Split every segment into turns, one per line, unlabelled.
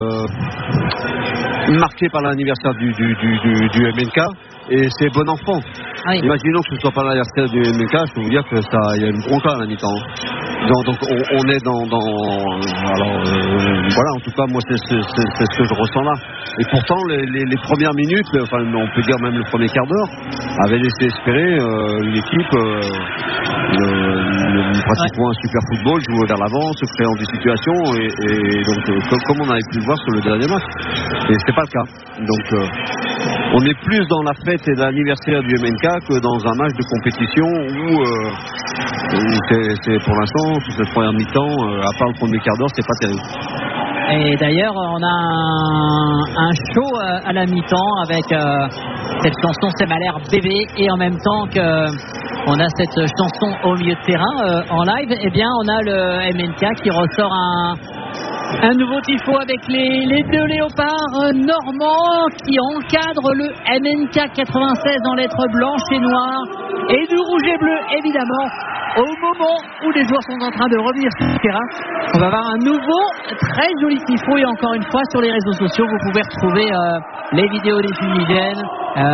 marqué par l'anniversaire du MNK et c'est bon enfant.
Oui.
Imaginons que ce ne soit pas l'anniversaire du MNK, je peux vous dire que il y a une bronca à la mi-temps. Donc on est voilà, en tout cas moi c'est ce que je ressens là. Et pourtant les premières minutes, enfin on peut dire même le premier quart d'heure, avait laissé espérer une équipe pratiquement un super football, jouer vers l'avant, se créant des situations et donc comme on avait pu le voir sur le dernier match. Et c'est pas le cas. Donc on est plus dans la fête et l'anniversaire du MNK que dans un match de compétition où c'est pour l'instant, toute cette première mi-temps, à part le premier quart d'heure, c'est pas terrible.
Et d'ailleurs, on a un show à la mi-temps avec cette chanson C'est ma l'air bébé et en même temps qu'on a cette chanson au milieu de terrain en live, eh bien on a le MNK qui ressort un nouveau tifo avec les deux léopards normands qui encadrent le MNK 96 en lettres blanches et noires et du rouge et bleu évidemment. Au moment où les joueurs sont en train de revenir sur le terrain, on va avoir un nouveau très joli tifo et encore une fois sur les réseaux sociaux vous pouvez retrouver les vidéos des fumigènes,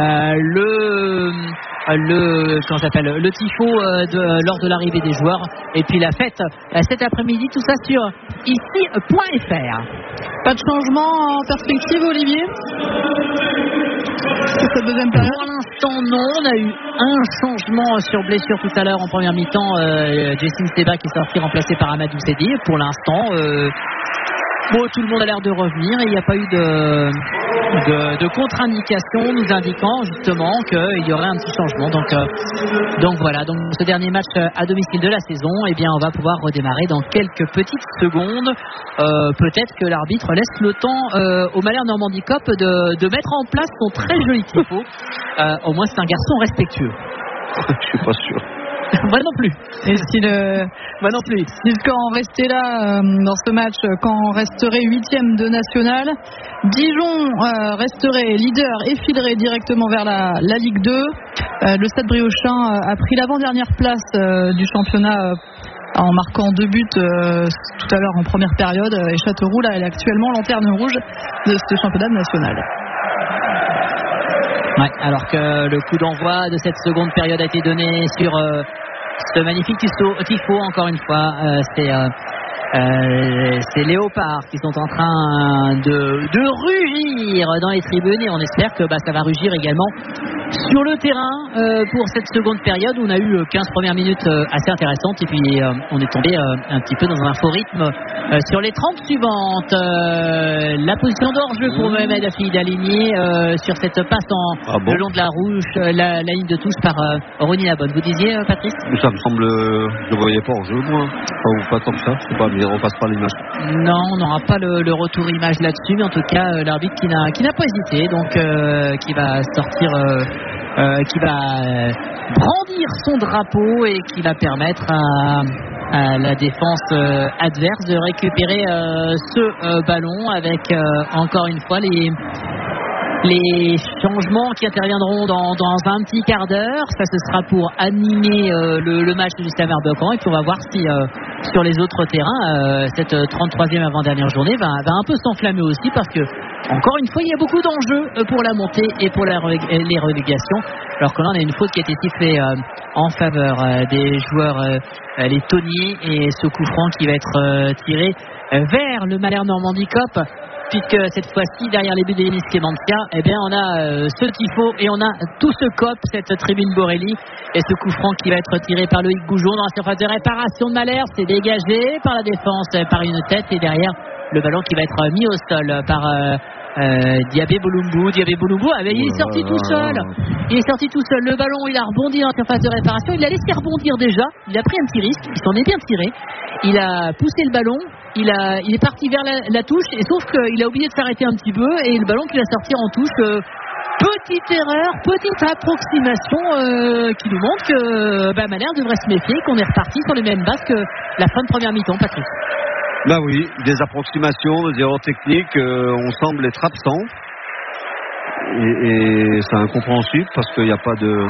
le tifo lors de l'arrivée des joueurs et puis la fête cet après-midi, tout ça sur ici.fr.
Pas de changement en perspective, Olivier, cette deuxième période?
Pour l'instant non, on a eu un changement sur blessure tout à l'heure en première mi-temps, Jessin Seba qui est sorti remplacé par Amadou Sedi. Pour l'instant tout le monde a l'air de revenir et il n'y a pas eu de contre-indication nous indiquant justement qu'il y aurait un petit changement. Donc voilà, donc ce dernier match à domicile de la saison, eh bien on va pouvoir redémarrer dans quelques petites secondes. Peut-être que l'arbitre laisse le temps au Malher Normandie Cop de mettre en place son très joli tifo. Au moins c'est un garçon respectueux.
Je suis pas sûr.
Moi non plus.
Et si le score en restait là dans ce match, quand on resterait 8e de national, Dijon resterait leader et filerait directement vers la Ligue 2. Le Stade Briochin a pris l'avant-dernière place du championnat en marquant 2 buts tout à l'heure en première période. Et Châteauroux, là, elle est actuellement lanterne rouge de ce championnat national.
Ouais, alors que le coup d'envoi de cette seconde période a été donné sur ce magnifique tifo encore une fois. C'est Léopard qui sont en train de rugir dans les tribunes et on espère que ça va rugir également sur le terrain pour cette seconde période où on a eu 15 premières minutes assez intéressantes et puis on est tombé un petit peu dans un faux rythme sur les 30 suivantes. La position d'hors-jeu pour Mohamed Afid aligné sur cette passe le long de la ligne de touche par Ronny Labonne. Vous disiez Patrice?
Ça me semble, je ne voyais pas hors-jeu moi, pas tant que ça, je sais pas, mais on passe pas l'image.
Non, on n'aura pas le retour image là-dessus, mais en tout cas l'arbitre qui n'a pas hésité, donc qui va sortir, qui va brandir son drapeau et qui va permettre à la défense adverse de récupérer ce ballon avec encore une fois les changements qui interviendront dans un petit quart d'heure. Ça ce sera pour animer le match de Gustave Herbecamp et puis on va voir si sur les autres terrains cette 33e avant-dernière journée va un peu s'enflammer aussi parce que encore une fois il y a beaucoup d'enjeux pour la montée et pour les relégations, alors que là on a une faute qui a été sifflée en faveur des joueurs les Tonniers et ce coup franc qui va être tiré vers le Malher Normandie Cop, puisque cette fois-ci derrière les buts d'Enis Kemantia, eh bien on a ce tifo et on a tout ce cop, cette tribune Borelli et ce coup franc qui va être tiré par Loïc Goujon dans la surface de réparation de Malher. C'est dégagé par la défense par une tête et derrière le ballon qui va être mis au sol par Diabé Boulumbu. Il est sorti tout seul. Le ballon il a rebondi dans la surface de réparation, il l'a laissé rebondir déjà, il a pris un petit risque, il s'en est bien tiré, il a poussé le ballon, il est parti vers la touche et sauf qu'il a oublié de s'arrêter un petit peu et le ballon qu'il a sorti en touche, petite erreur, petite approximation qui nous montre que Malher devrait se méfier, qu'on est reparti sur les mêmes bases que la fin de première mi-temps. Patrice?
Oui, des approximations, des erreurs techniques, on semble être absent et c'est incompréhensible parce qu'il n'y a pas de,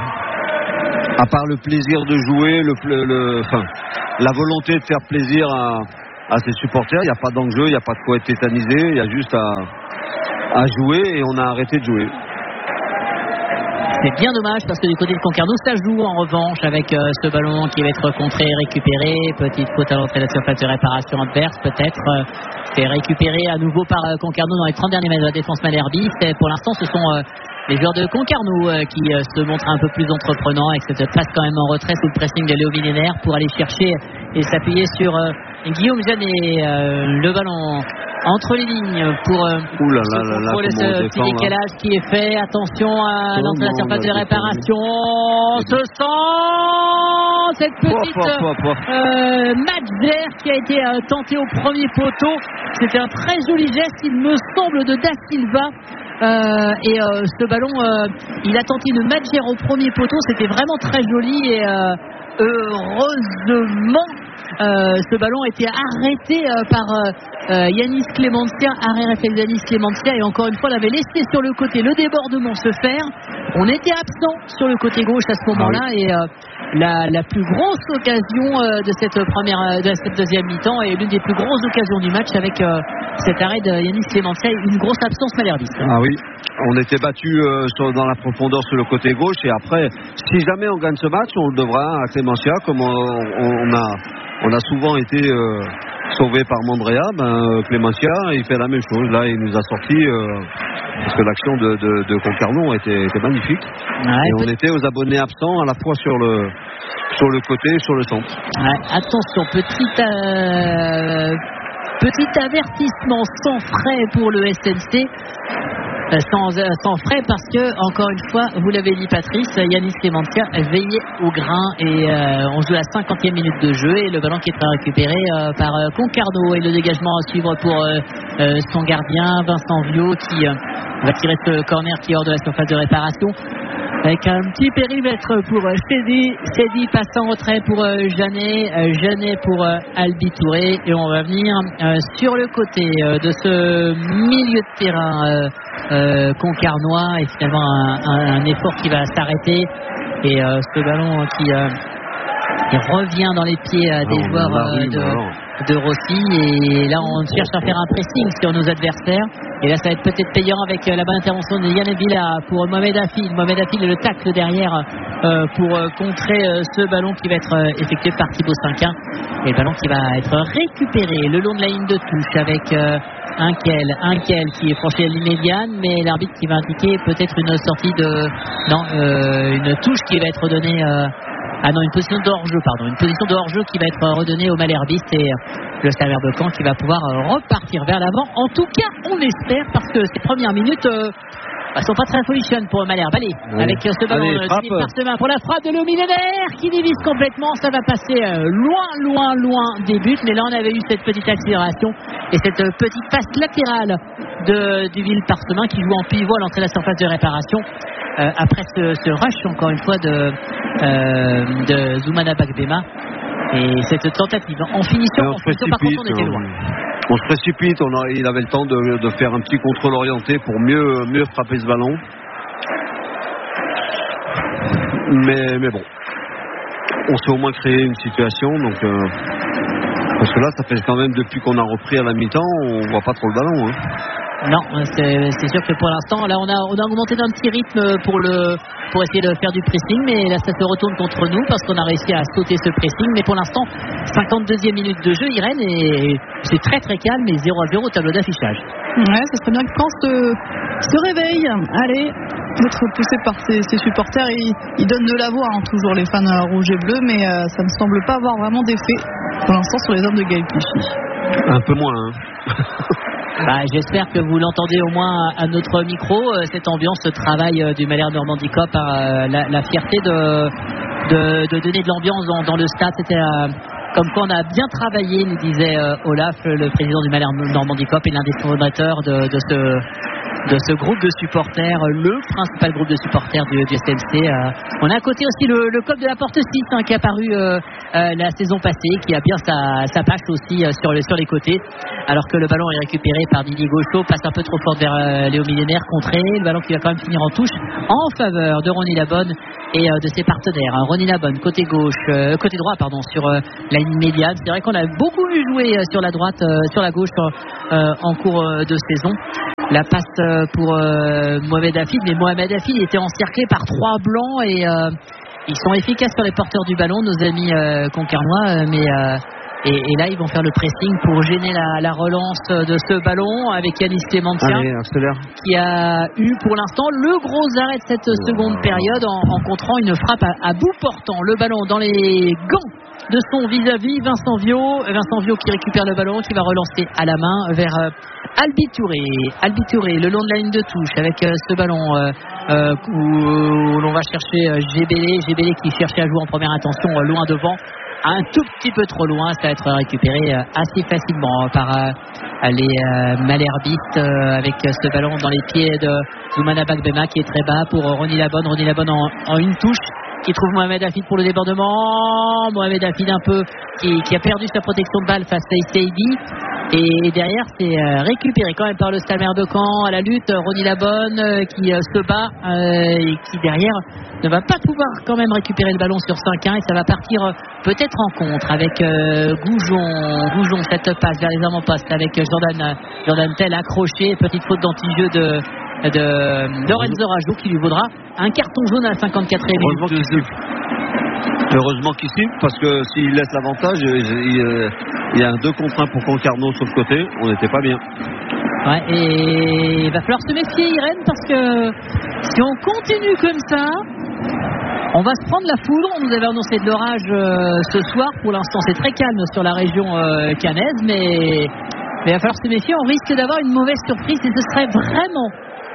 à part le plaisir de jouer, la volonté de faire plaisir à ses supporters. Il n'y a pas d'enjeu, il n'y a pas de quoi être tétanisé, il y a juste à jouer et on a arrêté de jouer.
C'est bien dommage parce que du côté de Concarneau, ça joue en revanche avec ce ballon qui va être contré, récupéré. Petite faute à l'entrée de la surface de réparation adverse, peut-être. C'est récupéré à nouveau par Concarneau dans les 30 derniers mètres de la défense malherbiste. Pour l'instant, ce sont les joueurs de Concarneau qui se montrent un peu plus entreprenants avec cette passe quand même en retrait sous le pressing de Léo Millénaire pour aller chercher et s'appuyer sur Guillaume Janet. Le ballon entre les lignes pour ce petit décalage qui est fait. Attention à l'entrée de la surface de réparation. Se sent cette petite match d'air qui a été tenté au premier poteau. C'était un très joli geste, il me semble, de Da Silva. Et ce ballon, il a tenté une match au premier poteau. C'était vraiment très joli et heureusement ce ballon a été arrêté par Yanis Clémentia, arrêt réflexe Yanis Clémentia, et encore une fois on avait laissé sur le côté le débordement se faire. On était absent sur le côté gauche à ce moment-là et la plus grosse occasion de cette deuxième mi-temps et l'une des plus grosses occasions du match avec cet arrêt de Yanis Clémentia, une grosse absence malherbiste.
Ah oui, on était battu dans la profondeur sur le côté gauche et après, si jamais on gagne ce match, on le devra à Clémentia comme on a souvent été sauvé par Mandrea. Clémentia, il fait la même chose. Là, il nous a sorti parce que l'action de Concarneau était magnifique. Ouais, et on était aux abonnés absents à la fois sur le côté et sur le centre.
Ouais, attention, petit avertissement sans frais pour le SNC. Sans frais parce que, encore une fois, vous l'avez dit Patrice, Yanis Clémentia veillait au grain et on joue la 50e minute de jeu et le ballon qui est récupéré par Concarneau et le dégagement à suivre pour son gardien Vincent Viau qui va tirer ce corner qui est hors de la surface de réparation avec un petit périmètre pour Cédi passe en retrait pour Janet pour Albi Touré et on va venir sur le côté de ce milieu de terrain Concarnois et finalement un effort qui va s'arrêter et ce ballon qui revient dans les pieds des joueurs de Rossi et là on cherche à faire un pressing sur nos adversaires et là ça va être peut-être payant avec la bonne intervention de Yann Villa pour Mohamed Afil et le tacle derrière pour contrer ce ballon qui va être effectué par Thibaut Cinquin et le ballon qui va être récupéré le long de la ligne de touche avec Unkel qui est franchi à l'immédiane mais l'arbitre qui va indiquer peut-être une sortie une touche qui va être donnée une position de hors-jeu qui va être redonnée au malherbiste et le serveur de camp qui va pouvoir repartir vers l'avant. En tout cas, on espère parce que ces premières minutes sont pas très folichonnes pour Malherbe. Allez, avec ce ballon pour la frappe de Léo Millénaire qui divise complètement. Ça va passer loin des buts. Mais là, on avait eu cette petite accélération et cette petite passe latérale du Ville-Parsemin qui joue en pivot à l'entrée de la surface de réparation. Après ce rush encore une fois de Zoumana Bakbema et cette tentative en finition par contre on était loin.
On se précipite, il avait le temps de faire un petit contrôle orienté pour mieux frapper ce ballon mais bon on s'est au moins créé une situation donc parce que là ça fait quand même depuis qu'on a repris à la mi-temps on voit pas trop le ballon
Non, c'est sûr que pour l'instant, là on a augmenté d'un petit rythme pour essayer de faire du pressing, mais là ça se retourne contre nous parce qu'on a réussi à sauter ce pressing. Mais pour l'instant, 52e minute de jeu, Irène, et c'est très très calme, et 0-0 au tableau d'affichage.
Ouais, ça serait bien que Caen se réveille. Allez, d'être poussé par ses supporters, ils donnent de la voix, toujours les fans rouges et bleus, mais ça ne semble pas avoir vraiment d'effet pour l'instant sur les hommes de Gaël Clichy.
Un peu moins,
j'espère que vous l'entendez au moins à notre micro, cette ambiance, ce travail du Malherbe Normandie Cup, la fierté de donner de l'ambiance dans le stade. C'était comme quoi on a bien travaillé, nous disait Olaf, le président du Malherbe Normandie Cup et l'un des fondateurs de ce groupe de supporters, le principal groupe de supporters du SMC. On a à côté aussi le club de la Porte 6 qui est apparu la saison passée, qui a bien sa pache aussi sur les côtés, alors que le ballon est récupéré par Didier Gaucho, passe un peu trop fort vers Léo Millénaire, contré, le ballon qui va quand même finir en touche en faveur de Ronny Labonne et de ses partenaires. Ronny Labonne côté droit sur la ligne médiane. C'est vrai qu'on a beaucoup vu jouer sur la droite, sur la gauche en cours de saison. La passe pour Mohamed Hafid, mais Mohamed Hafid était encerclé par 3 blancs et ils sont efficaces sur les porteurs du ballon, nos amis concarnois, et là ils vont faire le pressing pour gêner la relance de ce ballon avec Yanis Clémentia, qui a eu pour l'instant le gros arrêt de cette seconde période en contrant une frappe à bout portant. Le ballon dans les gants de son vis-à-vis, Vincent Viau qui récupère le ballon, qui va relancer à la main vers Albi Touré le long de la ligne de touche avec ce ballon où l'on va chercher Gébélé qui cherchait à jouer en première intention loin devant, un tout petit peu trop loin. Ça va être récupéré assez facilement par les Malherbistes avec ce ballon dans les pieds de Zoumana Bagbema qui est très bas pour Ronny Labonne en une touche, qui trouve Mohamed Hafid pour le débordement. Mohamed Hafid un peu qui a perdu sa protection de balle face à Issaidi, et derrière c'est récupéré quand même par le Stade de Caen à la lutte. Ronny Labonne qui se bat et qui derrière ne va pas pouvoir quand même récupérer le ballon sur 5-1, et ça va partir peut-être en contre avec Goujon, cette passe vers les avant-postes avec Jordan Tell accroché, petite faute d'anti-jeu de Lorenzo Rajou qui lui vaudra un carton jaune à la 54e minute.
Heureusement qu'il siffle, parce que s'il laisse l'avantage, il y a un 2 contre 1 pour Concarneau sur le côté, on n'était pas bien.
Ouais, et il va falloir se méfier, Irène, parce que si on continue comme ça, on va se prendre la foudre. On nous avait annoncé de l'orage ce soir. Pour l'instant c'est très calme sur la région caennaise, mais il va falloir se méfier. On risque d'avoir une mauvaise surprise, et ce serait vraiment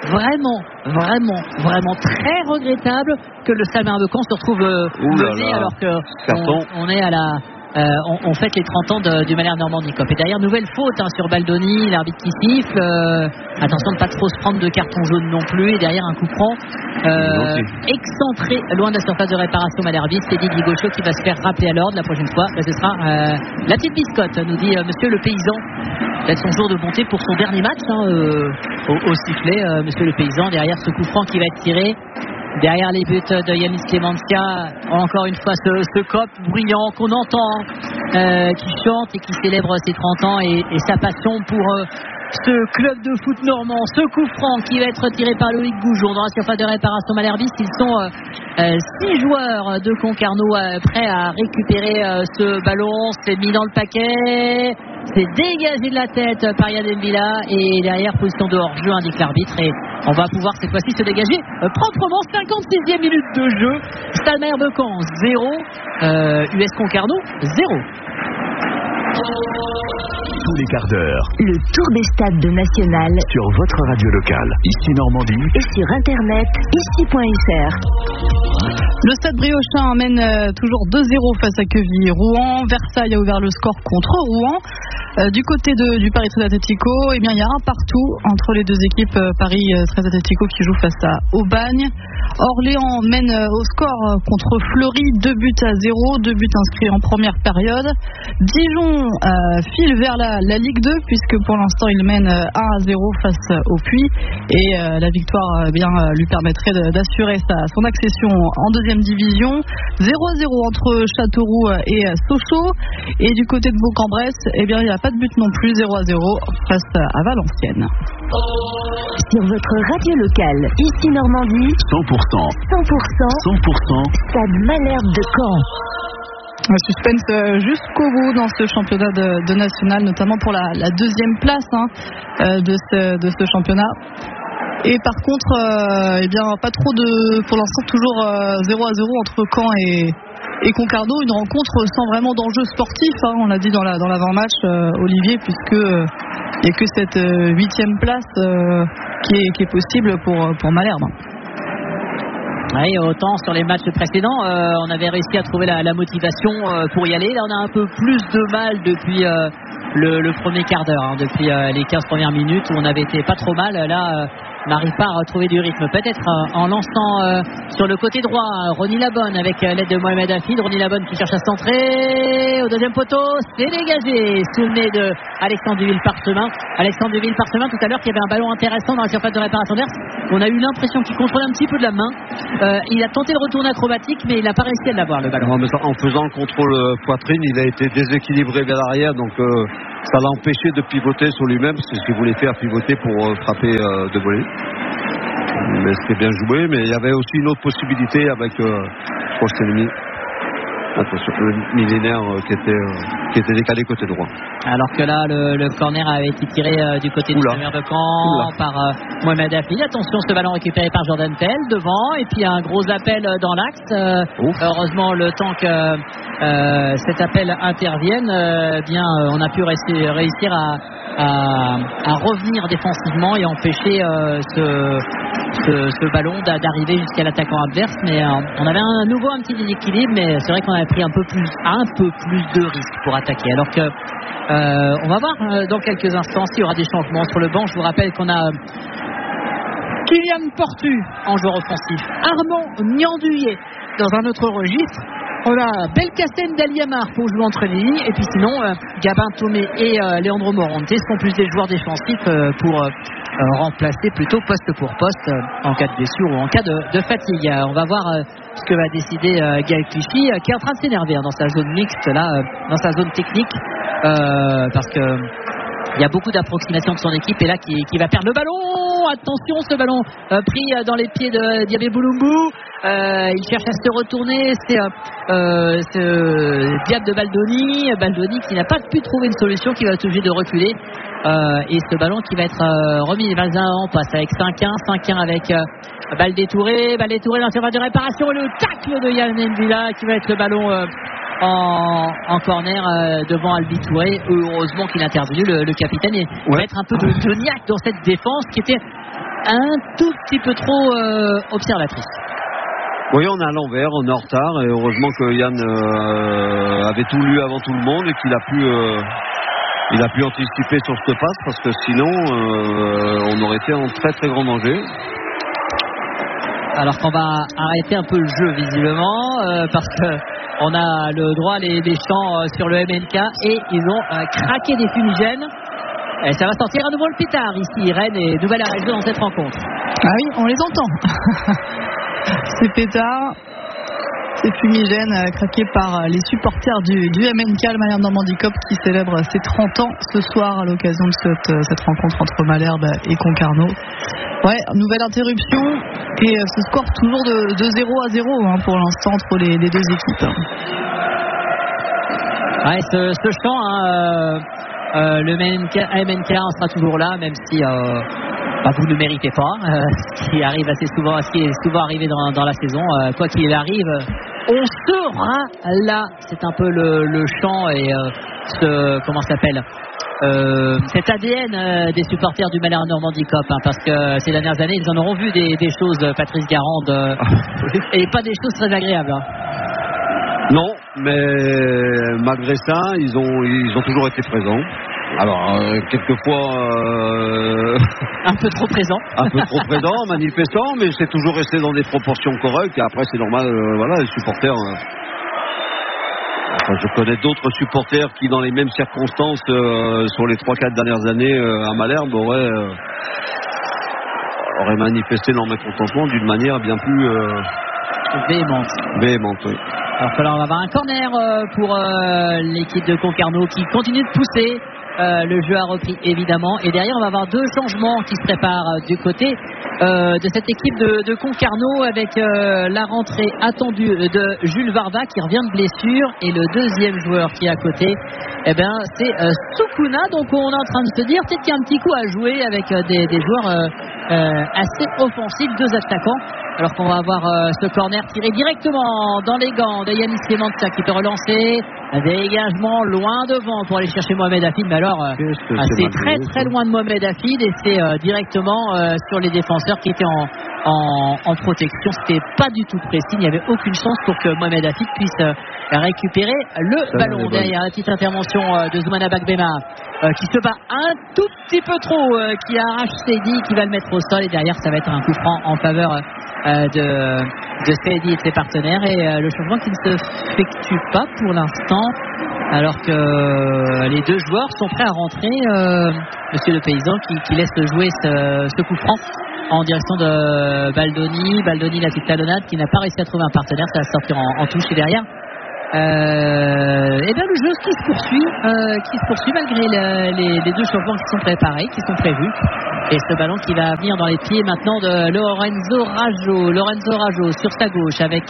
très regrettable que le Stade de Caen se retrouve mené alors qu'on est à la on fête les 30 ans du Malherbe Normandie Cup. Et derrière, nouvelle faute sur Baldoni, l'arbitre qui siffle. Attention de ne pas trop se prendre de carton jaune non plus. Et derrière, un coup franc excentré loin de la surface de réparation malherbiste. C'est Didier Gaucho qui va se faire rappeler à l'ordre la prochaine fois. Ce sera la petite biscotte, nous dit monsieur le paysan. C'est son jour de bonté pour son dernier match au sifflet, monsieur le paysan. Derrière ce coup franc qui va être tiré, derrière les buts de Yanis Clémentia, encore une fois ce cop brillant qu'on entend, qui chante et qui célèbre ses 30 ans et sa passion pour ce club de foot normand. Ce coup franc qui va être tiré par Loïc Goujon dans la surface de réparation malherbiste. Ils sont 6 joueurs de Concarneau prêts à récupérer ce ballon. C'est mis dans le paquet, c'est dégagé de la tête par Yann Mbila, et derrière position de hors-jeu indique l'arbitre, et on va pouvoir cette fois-ci se dégager proprement. 56e minute de jeu, Stade de Caen 0, US Concarneau 0.
Tous les quarts d'heure,
le tour des stades de National
sur votre radio locale, ici Normandie,
et sur internet, ici.fr.
Le Stade Briochin mène toujours 2-0 face à Quevilly-Rouen. Versailles a ouvert le score contre Rouen. Du côté du Paris 13 Atlético, il y a un partout entre les deux équipes. Paris 13 Atlético qui joue face à Aubagne. Orléans mène au score contre Fleury, 2-0, 2 buts inscrits en première période. Dijon file vers la Ligue 2, puisque pour l'instant il mène 1-0 face au Puy, et la victoire lui permettrait d'assurer son accession en deuxième division. 0-0 entre Châteauroux et Sochaux, et du côté de Bourg-en-Bresse, il n'y a pas de but non plus. 0-0 face à Valenciennes.
Sur votre radio locale, ici Normandie,
100%
Stade Malherbe de Caen.
Un suspense jusqu'au bout dans ce championnat de national, notamment pour la deuxième place de ce championnat. Et par contre, pas trop pour l'instant, toujours 0-0 entre Caen et Concarneau. Une rencontre sans vraiment d'enjeu sportif, on l'a dit dans l'avant-match, Olivier, puisque il n'y a que cette 8e place qui est possible pour Malherbe.
Oui, autant sur les matchs précédents, on avait réussi à trouver la motivation pour y aller. Là, on a un peu plus de mal depuis le premier quart d'heure, depuis les 15 premières minutes où on avait été pas trop mal. Là, n'arrive pas à retrouver du rythme. Peut-être en lançant sur le côté droit Ronny Labonne avec l'aide de Mohamed Hafid. Ronny Labonne qui cherche à centrer au deuxième poteau, c'est dégagé sous le nez de Alexandre Duville-Parchemin. Alexandre Duville-Parchemin tout à l'heure qui avait un ballon intéressant dans la surface de réparation d'Ers. On a eu l'impression qu'il contrôlait un petit peu de la main. Il a tenté le retour acrobatique mais il n'a pas réussi à l'avoir le ballon.
Non, mais en faisant le contrôle poitrine, il a été déséquilibré vers l'arrière, donc ça l'a empêché de pivoter sur lui-même. C'est ce qu'il voulait faire, pivoter pour frapper de volée. Mais c'était bien joué, mais il y avait aussi une autre possibilité avec je crois que c'était le millénaire qui était décalé côté droit.
Alors que là le corner avait été tiré du côté du premier de camp par Mohamed Hafid. Attention, ce ballon récupéré par Jordan Tell devant et puis un gros appel dans l'axe. Heureusement le temps que cet appel intervienne, on a pu réussir à revenir défensivement et empêcher ce ballon d'arriver jusqu'à l'attaquant adverse. Mais on avait un petit déséquilibre, mais c'est vrai qu'on avait pris un peu plus de risques pour attaquer. Alors que on va voir dans quelques instants s'il y aura des changements sur le banc. Je vous rappelle qu'on a Kylian Portu en joueur offensif, Armand Nianduyer dans un autre registre. On a Belkacem Daliamar pour jouer entre les lignes. Et puis sinon, Gabin Thomé et Leandro Morante sont plus des joueurs défensifs pour remplacer plutôt poste pour poste en cas de blessure ou en cas de fatigue. On va voir ce que va décider Gaël Clichy, qui est en train de s'énerver dans sa zone mixte, là, dans sa zone technique, parce que il y a beaucoup d'approximation de son équipe et là qui va perdre le ballon. Attention, ce ballon pris dans les pieds de Diabé Bouloumbou. Il cherche à se retourner. C'est ce Diab de Baldoni qui n'a pas pu trouver une solution, qui va être obligé de reculer. Et ce ballon qui va être remis. On passe avec 5-1 avec Baldé Touré dans la surface de réparation. Et le tacle de Yann N'Vila qui va être le ballon en corner devant Albi Touré. Heureusement qu'il a intervenu le capitaine et mettre un peu de niaque dans cette défense qui était un tout petit peu trop observatrice.
Oui, on est à l'envers, on est en retard et heureusement que Yann avait tout lu avant tout le monde et qu'il a pu anticiper sur cette passe, parce que sinon on aurait été en très très grand danger. Alors qu'on va arrêter un peu le jeu visiblement parce que on a le droit les chants sur le MNK et ils ont craqué des fumigènes. Et ça va sortir à nouveau le pétard ici. Rennes est nouvelle arrêt dans cette rencontre.
Ah oui, on les entend. Ces pétards, ces fumigènes craqués par les supporters du MNK, le Malherbe Normandie Cup, qui célèbre ses 30 ans ce soir à l'occasion de cette rencontre entre Malherbe et Concarneau. Ouais, nouvelle interruption et ce score toujours de 0-0 pour l'instant entre les deux équipes.
Ouais, ce chant, le MNK sera toujours là, même si vous ne méritez pas, ce qui arrive assez souvent, ce qui est souvent arrivé dans la saison. Quoi qu'il arrive, on sera là. C'est un peu le chant et cet ADN des supporters du Malherbe Normandie Cup, parce que ces dernières années ils en auront vu des choses, Patrice Garande, et pas des choses très agréables.
Non, mais malgré ça ils ont toujours été présents. Alors quelquefois
un peu trop présent, manifestant, mais c'est toujours resté dans des proportions correctes. Et après c'est normal, les supporters. Je connais d'autres supporters qui, dans les mêmes circonstances, sur les 3-4 dernières années à Malherbe, auraient manifesté leur mécontentement d'une manière bien plus véhémente. Oui. Alors que là, on va avoir un corner pour l'équipe de Concarneau qui continue de pousser. Le jeu a repris évidemment et derrière on va avoir deux changements qui se préparent du côté de cette équipe de Concarneau, avec la rentrée attendue de Jules Varda qui revient de blessure, et le deuxième joueur qui est à côté, c'est Soukouna. Donc on est en train de se dire peut-être qu'il y a un petit coup à jouer avec des joueurs assez offensifs, deux attaquants alors qu'on va avoir ce corner tiré directement dans les gants de Yanis Clémentia qui peut relancer. Dégagement loin devant pour aller chercher Mohamed Hafid, mais alors c'est très très loin de Mohamed Hafid et c'est directement sur les défenseurs qui étaient en protection. C'était pas du tout précis, il n'y avait aucune chance pour que Mohamed Hafid puisse récupérer le ballon. Derrière la petite intervention de Zoumana Bagbema qui se bat un tout petit peu trop, qui arrache Seydi, qui va le mettre au sol, et derrière ça va être un coup franc en faveur de Seydi et de ses partenaires, et le changement qui ne s'effectue pas pour l'instant alors que les deux joueurs sont prêts à rentrer. Monsieur le Paysan qui laisse jouer ce coup franc en direction de Baldoni, la petite talonnade qui n'a pas réussi à trouver un partenaire, ça va sortir en touche, et derrière et bien le jeu qui se poursuit malgré les deux changements qui sont préparés, qui sont prévus, et ce ballon qui va venir dans les pieds maintenant de Lorenzo Rajo sur sa gauche avec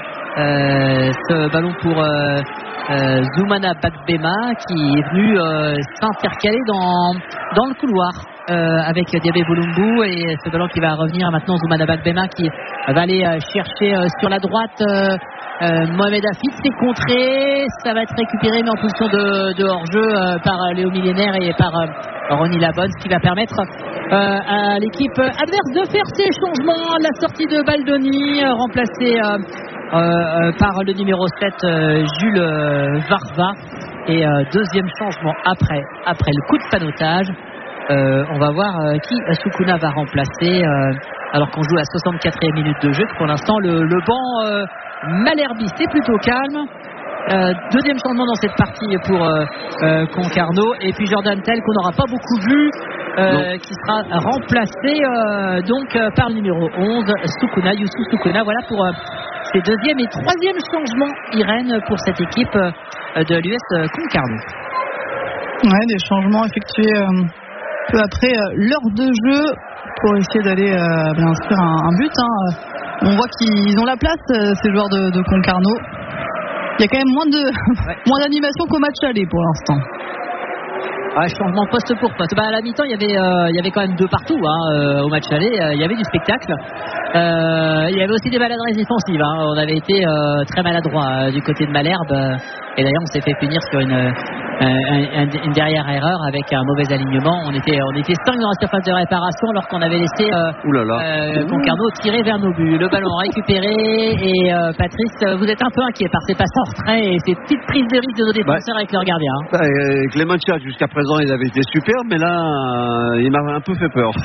ce ballon pour Zoumana Bagbema qui est venu s'intercaler dans le couloir avec Diabé Bolumbu, et ce ballon qui va revenir maintenant Zoumana Bagbema qui va aller chercher sur la droite Mohamed Hafid. C'est contré, ça va être récupéré mais en position de hors-jeu par Léo Millénaire et par Ronny Labonne, ce qui va permettre à l'équipe adverse de faire ses changements. La sortie de Baldoni remplacé par le numéro 7 Jules Varva, et deuxième changement après le coup de panotage. On va voir qui Soukouna va remplacer alors qu'on joue à 64e minute de jeu. Pour l'instant le banc Malherbe c'est plutôt calme. Deuxième changement dans cette partie pour Concarneau, et puis Jordan Tell qu'on n'aura pas beaucoup vu qui sera remplacé par le numéro 11 Youssouf Soukouna. Voilà pour ces deuxième et troisième changements, Irène, pour cette équipe de l'US Concarneau.
Ouais, des changements effectués peu après l'heure de jeu pour essayer d'aller inscrire un but. On voit qu'ils ont la place, ces joueurs de Concarneau. Il y a quand même moins d'animation qu'au match aller pour l'instant.
Ouais, changement poste pour poste. À la mi-temps, il y avait quand même deux partout au match aller. Il y avait du spectacle. Il y avait aussi des maladresses défensives. On avait été très maladroit du côté de Malherbe. Et d'ailleurs, on s'est fait punir sur une dernière erreur avec un mauvais alignement. On était 5 dans la surface de réparation alors qu'on avait laissé Concarneau tirer vers nos buts. Le ballon récupéré, et Patrice, vous êtes un peu inquiet par ces passes en retrait et ces petites prises de risque de nos défenseurs avec leur gardien.
Clémentia, jusqu'à présent, il avait été super, mais là, il m'a un peu fait peur.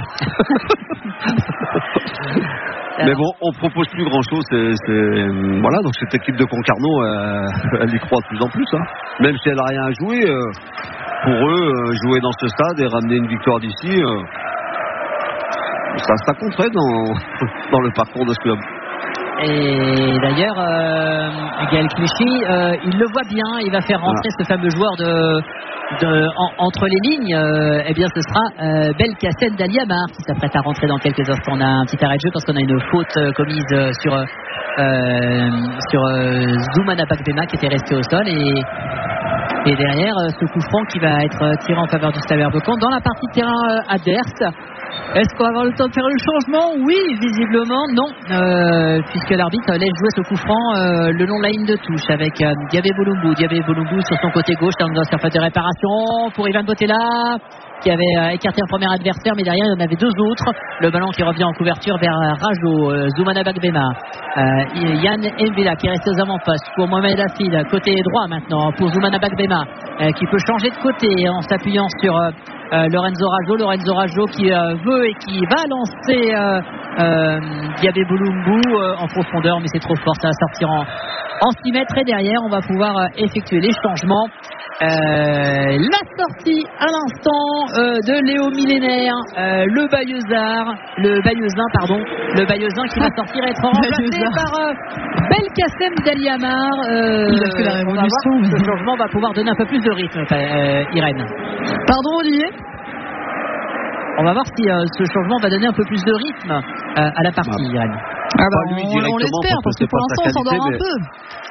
Mais bon, on propose plus grand chose. Voilà, donc cette équipe de Concarneau, elle y croit de plus en plus. Même si elle n'a rien à jouer, pour eux, jouer dans ce stade et ramener une victoire d'ici, ça compterait dans le parcours de ce club.
Et d'ailleurs, Gaël Clichy, il le voit bien, il va faire rentrer ce fameux joueur entre les lignes. Eh bien, ce sera Belkacem Daliamar qui s'apprête à rentrer dans quelques instants. On a un petit arrêt de jeu parce qu'on a une faute commise sur Zoumana Bagbema qui était resté au sol, et derrière ce coup franc qui va être tiré en faveur du Stade Berbecan dans la partie de terrain adverse. Est-ce qu'on va avoir le temps de faire le changement? Oui, visiblement non, puisque l'arbitre laisse jouer ce coup franc le long de la ligne de touche avec Diabé Bolumbu sur son côté gauche dans la surface de réparation pour Ivan Botella qui avait écarté un premier adversaire, mais derrière il y en avait deux autres. Le ballon qui revient en couverture vers Rajo, Zoumana Bagbema, Yann Mbila qui est resté aux avant-postes pour Mohamed Hafid, côté droit maintenant pour Zoumana Bagbema qui peut changer de côté en s'appuyant sur Lorenzo Rajo qui veut et qui va lancer Diabé Bolumbu en profondeur, mais c'est trop fort, ça va sortir en 6 mètres, et derrière on va pouvoir effectuer les changements. La sortie à l'instant de Léo Millénaire, le Bayeuxin qui va sortir et être remplacé par Belkacem Daliamar.
Il a fait la révolution.
Ce changement va pouvoir donner un peu plus de rythme, Irène.
Pardon, Olivier?
On va voir si ce changement va donner un peu plus de rythme à la partie, Irène.
On l'espère, parce que pour l'instant on s'endort un peu.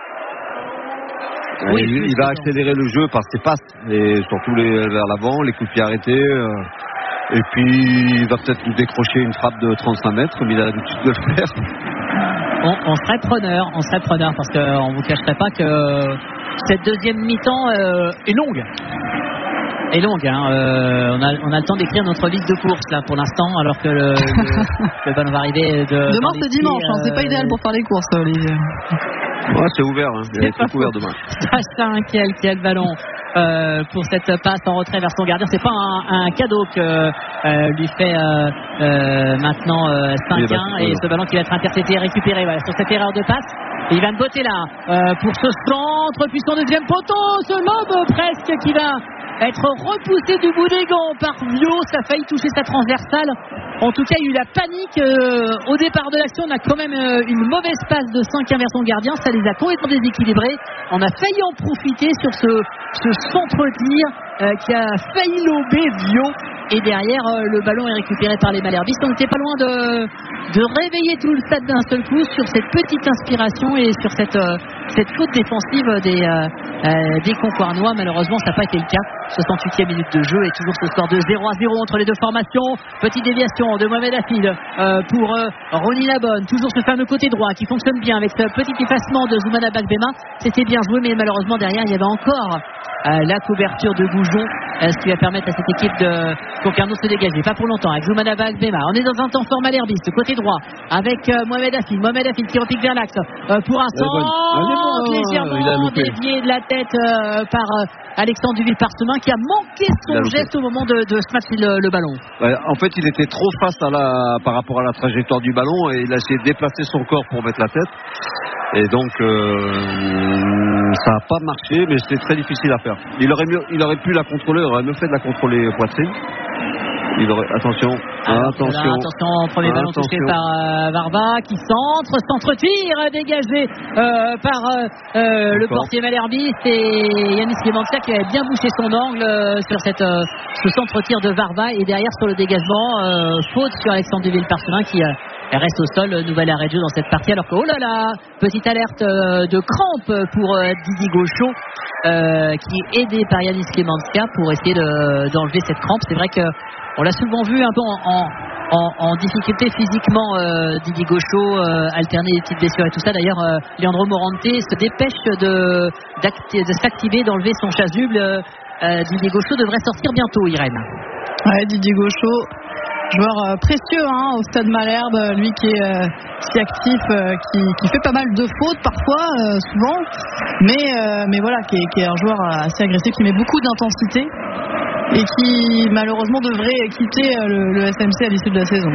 Oui, il va accélérer le jeu par ses passes, et surtout vers l'avant, les coups de pied arrêtés, et puis il va peut-être nous décrocher une frappe de 35 mètres comme il a l'habitude de le faire.
On serait preneur parce qu'on vous cacherait pas que cette deuxième mi-temps est longue. On a le temps d'écrire notre liste de courses là pour l'instant, alors que le ballon va arriver
demain c'est dimanche, c'est pas idéal pour faire les courses, Olivier.
Ouais, c'est ouvert, il est très ouvert demain.
Sachin qui a le ballon pour cette passe en retrait vers son gardien. C'est pas un cadeau que lui fait maintenant 5-1 et ce ballon qui va être intercepté et récupéré sur cette erreur de passe. Et Ivan Botella pour ce centre, puis son deuxième poteau, ce lobe presque qui va être repoussé du bout des gants par Vio. Ça a failli toucher sa transversale. En tout cas, il y a eu la panique au départ de l'action. On a quand même une mauvaise passe de 5-1 vers son gardien. Ça les a complètement déséquilibrés. On a failli en profiter sur ce centre-tir qui a failli lober Vio. Et derrière, le ballon est récupéré par les Malherbistes. On n'était pas loin de réveiller tout le stade d'un seul coup sur cette petite inspiration et sur cette faute défensive des Concournois. Malheureusement, ça n'a pas été le cas. 68e minute de jeu et toujours ce score de 0-0 entre les deux formations. Petite déviation de Mohamed Hafid pour Ronny Labonne. Toujours ce fameux côté droit qui fonctionne bien avec ce petit effacement de Zoumana Bakbema. C'était bien joué, mais malheureusement derrière il y avait encore la couverture de Goujon, ce qui va permettre à cette équipe de Concarneau de se dégager. Pas pour longtemps avec Zoumana Bakbema. On est dans un temps fort malherbiste côté droit avec Mohamed Hafid qui repique vers l'axe pour un centre légèrement dévié de la tête par Alexandre Duville-Parsemin qui a manqué son geste au moment de ce match le ballon.
Ouais, en fait, il était trop face par rapport à la trajectoire du ballon et il a essayé de déplacer son corps pour mettre la tête. Et donc, ça n'a pas marché, mais c'était très difficile à faire. Il aurait pu la contrôler, il aurait mieux fait de la contrôler poitrine. Attention, premier ballon touché par Varva qui centre-tir dégagé par le portier malherbiste et Yanis Clementia qui avait bien bouché son angle sur ce centre-tir de Varva et derrière sur le dégagement faute sur Alexandre Duville-Parsemin qui reste au sol. Nouvel arrêt de jeu dans cette partie alors que petite alerte de crampe pour Didier Gauchot qui est aidé par Yanis Clementia pour essayer d'enlever cette crampe. C'est vrai que on l'a souvent vu un peu en difficulté physiquement, Didier Gauchot, alterner les petites blessures et tout ça. D'ailleurs, Leandro Morante se dépêche de s'activer, d'enlever son chasuble. Didier Gauchot devrait sortir bientôt, Irène.
Ouais, Didier Gauchot, joueur précieux au Stade Malherbe, lui qui est si actif, qui fait pas mal de fautes parfois, souvent, mais voilà, qui est un joueur assez agressif, qui met beaucoup d'intensité et qui malheureusement devrait quitter le SMC à l'issue de la saison.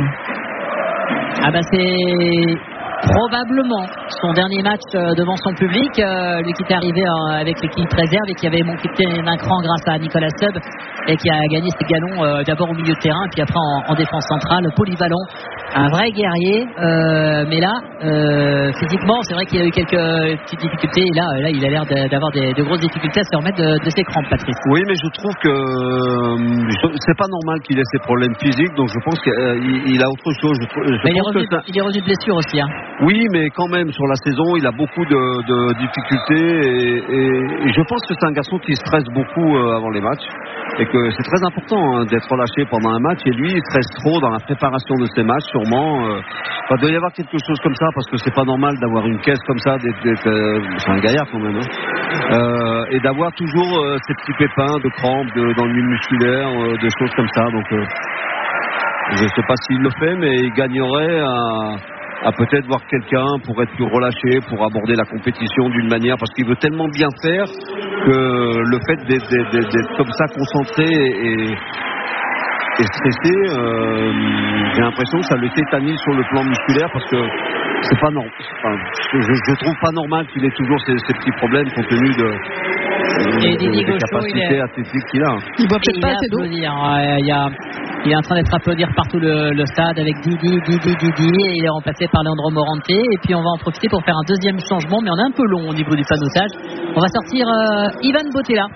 C'est probablement son dernier match devant son public, lui qui était arrivé avec l'équipe réserve et qui avait monté d'un cran grâce à Nicolas Seub et qui a gagné ses galons d'abord au milieu de terrain puis après en défense centrale, polyvalent, un vrai guerrier, mais là physiquement c'est vrai qu'il a eu quelques petites difficultés et là il a l'air d'avoir de grosses difficultés à se remettre de ses crampes, Patrice.
Oui, mais je trouve que c'est pas normal qu'il ait ses problèmes physiques, donc je pense qu'il a autre chose.
Il est revenu de blessure aussi,
Oui, mais quand même sur la saison il a beaucoup de difficultés et je pense que c'est un garçon qui stresse beaucoup avant les matchs et que c'est très important d'être relâché pendant un match et lui il stresse trop dans la préparation de ses matchs sûrement. Il doit y avoir quelque chose comme ça parce que c'est pas normal d'avoir une caisse comme ça, c'est un gaillard quand même et d'avoir toujours ces petits pépins de crampes, d'ennuis musculaires, de choses comme ça, donc je ne sais pas s'il le fait mais il gagnerait à peut-être voir quelqu'un pour être plus relâché, pour aborder la compétition d'une manière, parce qu'il veut tellement bien faire que le fait d'être comme ça concentré et stressé, j'ai l'impression que ça le tétanise sur le plan musculaire parce que c'est pas normal. Je trouve pas normal qu'il ait toujours ces petits problèmes compte tenu des capacités athlétiques qu'il a.
Il voit peut-être pas assez d'eau.
Il est en train d'être applaudi partout le stade avec Didi et il est remplacé par Leandro Morante et puis on va en profiter pour faire un deuxième changement mais on est un peu long au niveau du panotage. On va sortir Ivan Botella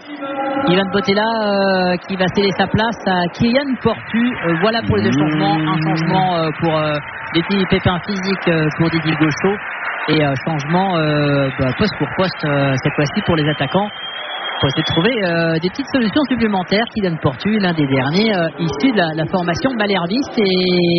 qui va céder sa place à Kylian Portu. Voilà pour les deux changements, un changement pour des petits pépins physiques pour Didier Gauchot et changement poste pour poste cette fois-ci pour les attaquants. Pour essayer de trouver des petites solutions supplémentaires. Kylian Portu, l'un des derniers issus de la formation malherbiste et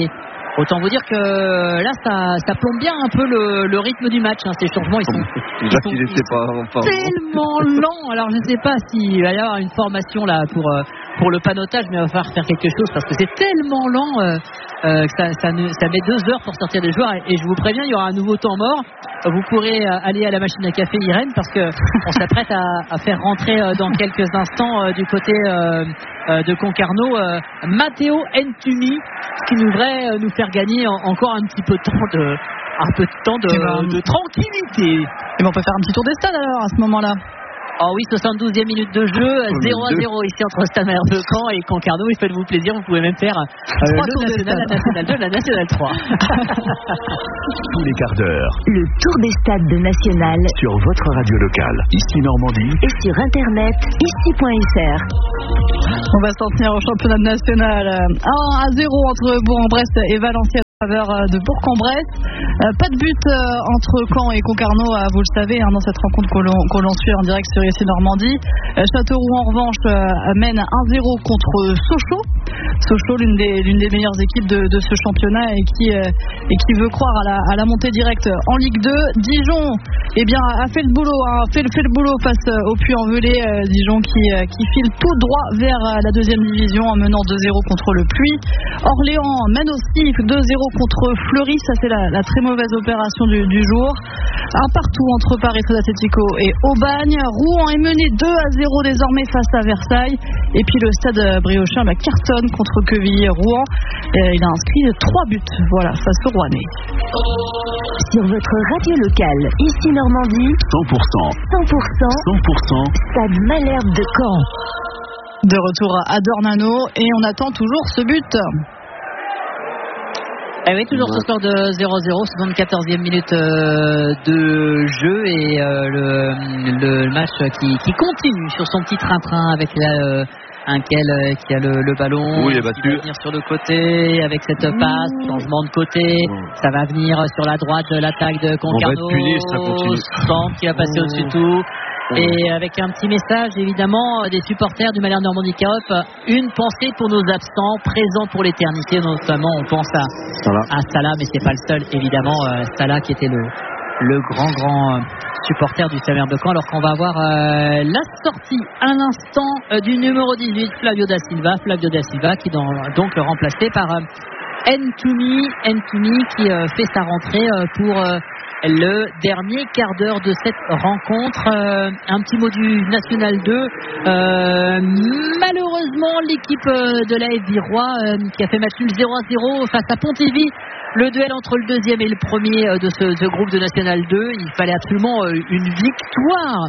Autant vous dire que là, ça plombe bien un peu le rythme du match. Ces changements, ils sont tellement lents. Alors, je ne sais pas s'il va y avoir une formation là pour le panotage, mais il va falloir faire quelque chose parce que c'est tellement lent que ça met 2 heures pour sortir des joueurs. Et je vous préviens, il y aura un nouveau temps mort. Vous pourrez aller à la machine à café Irène parce qu'on s'apprête à faire rentrer dans quelques instants du côté de Concarneau Matteo Ntumi, qui devrait nous faire gagner encore un petit peu de temps de tranquillité.
Et on peut faire un petit tour des stades alors à ce moment-là.
Oh oui, 72e minute de jeu, 0-0 ici entre Stade Malherbe de Caen et Concarneau. Faites-vous plaisir, vous pouvez même faire le national, la nationale 2, la nationale 3.
Tous les quarts d'heure.
Le tour des stades de National
Sur votre radio locale, ici Normandie.
et sur internet ici.fr.
On va s'en tenir au championnat national. 1-0 entre Bourg-en-Bresse et Valenciennes en faveur de Bourg-en-Bresse. Pas de but entre Caen et Concarneau, vous le savez, dans cette rencontre que l'on suit en direct sur ici Normandie. Châteauroux en revanche mène 1-0 contre Sochaux. Sochaux, l'une des meilleures équipes de ce championnat et qui veut croire à la montée directe en Ligue 2. Dijon a fait le boulot face au Puy-en-Velay. Dijon qui file tout droit vers la deuxième division en menant 2-0 contre le Puy. Orléans mène aussi 2-0 contre Fleury. Ça c'est la très mauvaise opération du jour. Un partout entre Paris Atlético et Aubagne. Rouen est mené 2-0 désormais face à Versailles. Et puis le stade briochin cartonne contre Quevilly-Rouen. Il a inscrit 3 buts face au Rouennais.
Sur votre radio locale, ici Normandie, 100% Stade Malherbe de Caen.
De retour à Dornano et on attend toujours ce but.
Eh oui, toujours ce score de 0-0, 74e minute de jeu et le match qui continue sur son petit train-train avec Unkel qui a le ballon,
oui,
qui va venir sur le côté avec cette passe, changement de côté, ça va venir sur la droite de l'attaque de Concarneau, centre qui va passer au-dessus de tout. Et avec un petit message évidemment des supporters du Malherbe Normandie Caop, une pensée pour nos absents, présents pour l'éternité, notamment on pense à Salah, mais c'est pas le seul évidemment, Salah qui était le grand supporter du Stade Malherbe de Caen, alors qu'on va avoir la sortie à l'instant du numéro 18 Flavio da Silva qui donc remplacé par Ntumi qui fait sa rentrée pour le dernier quart d'heure de cette rencontre. Un petit mot du National 2. Malheureusement, l'équipe de l'AF Virois qui a fait match nul 0-0 face à Pontivy. Le duel entre le deuxième et le premier de ce groupe de National 2. Il fallait absolument une victoire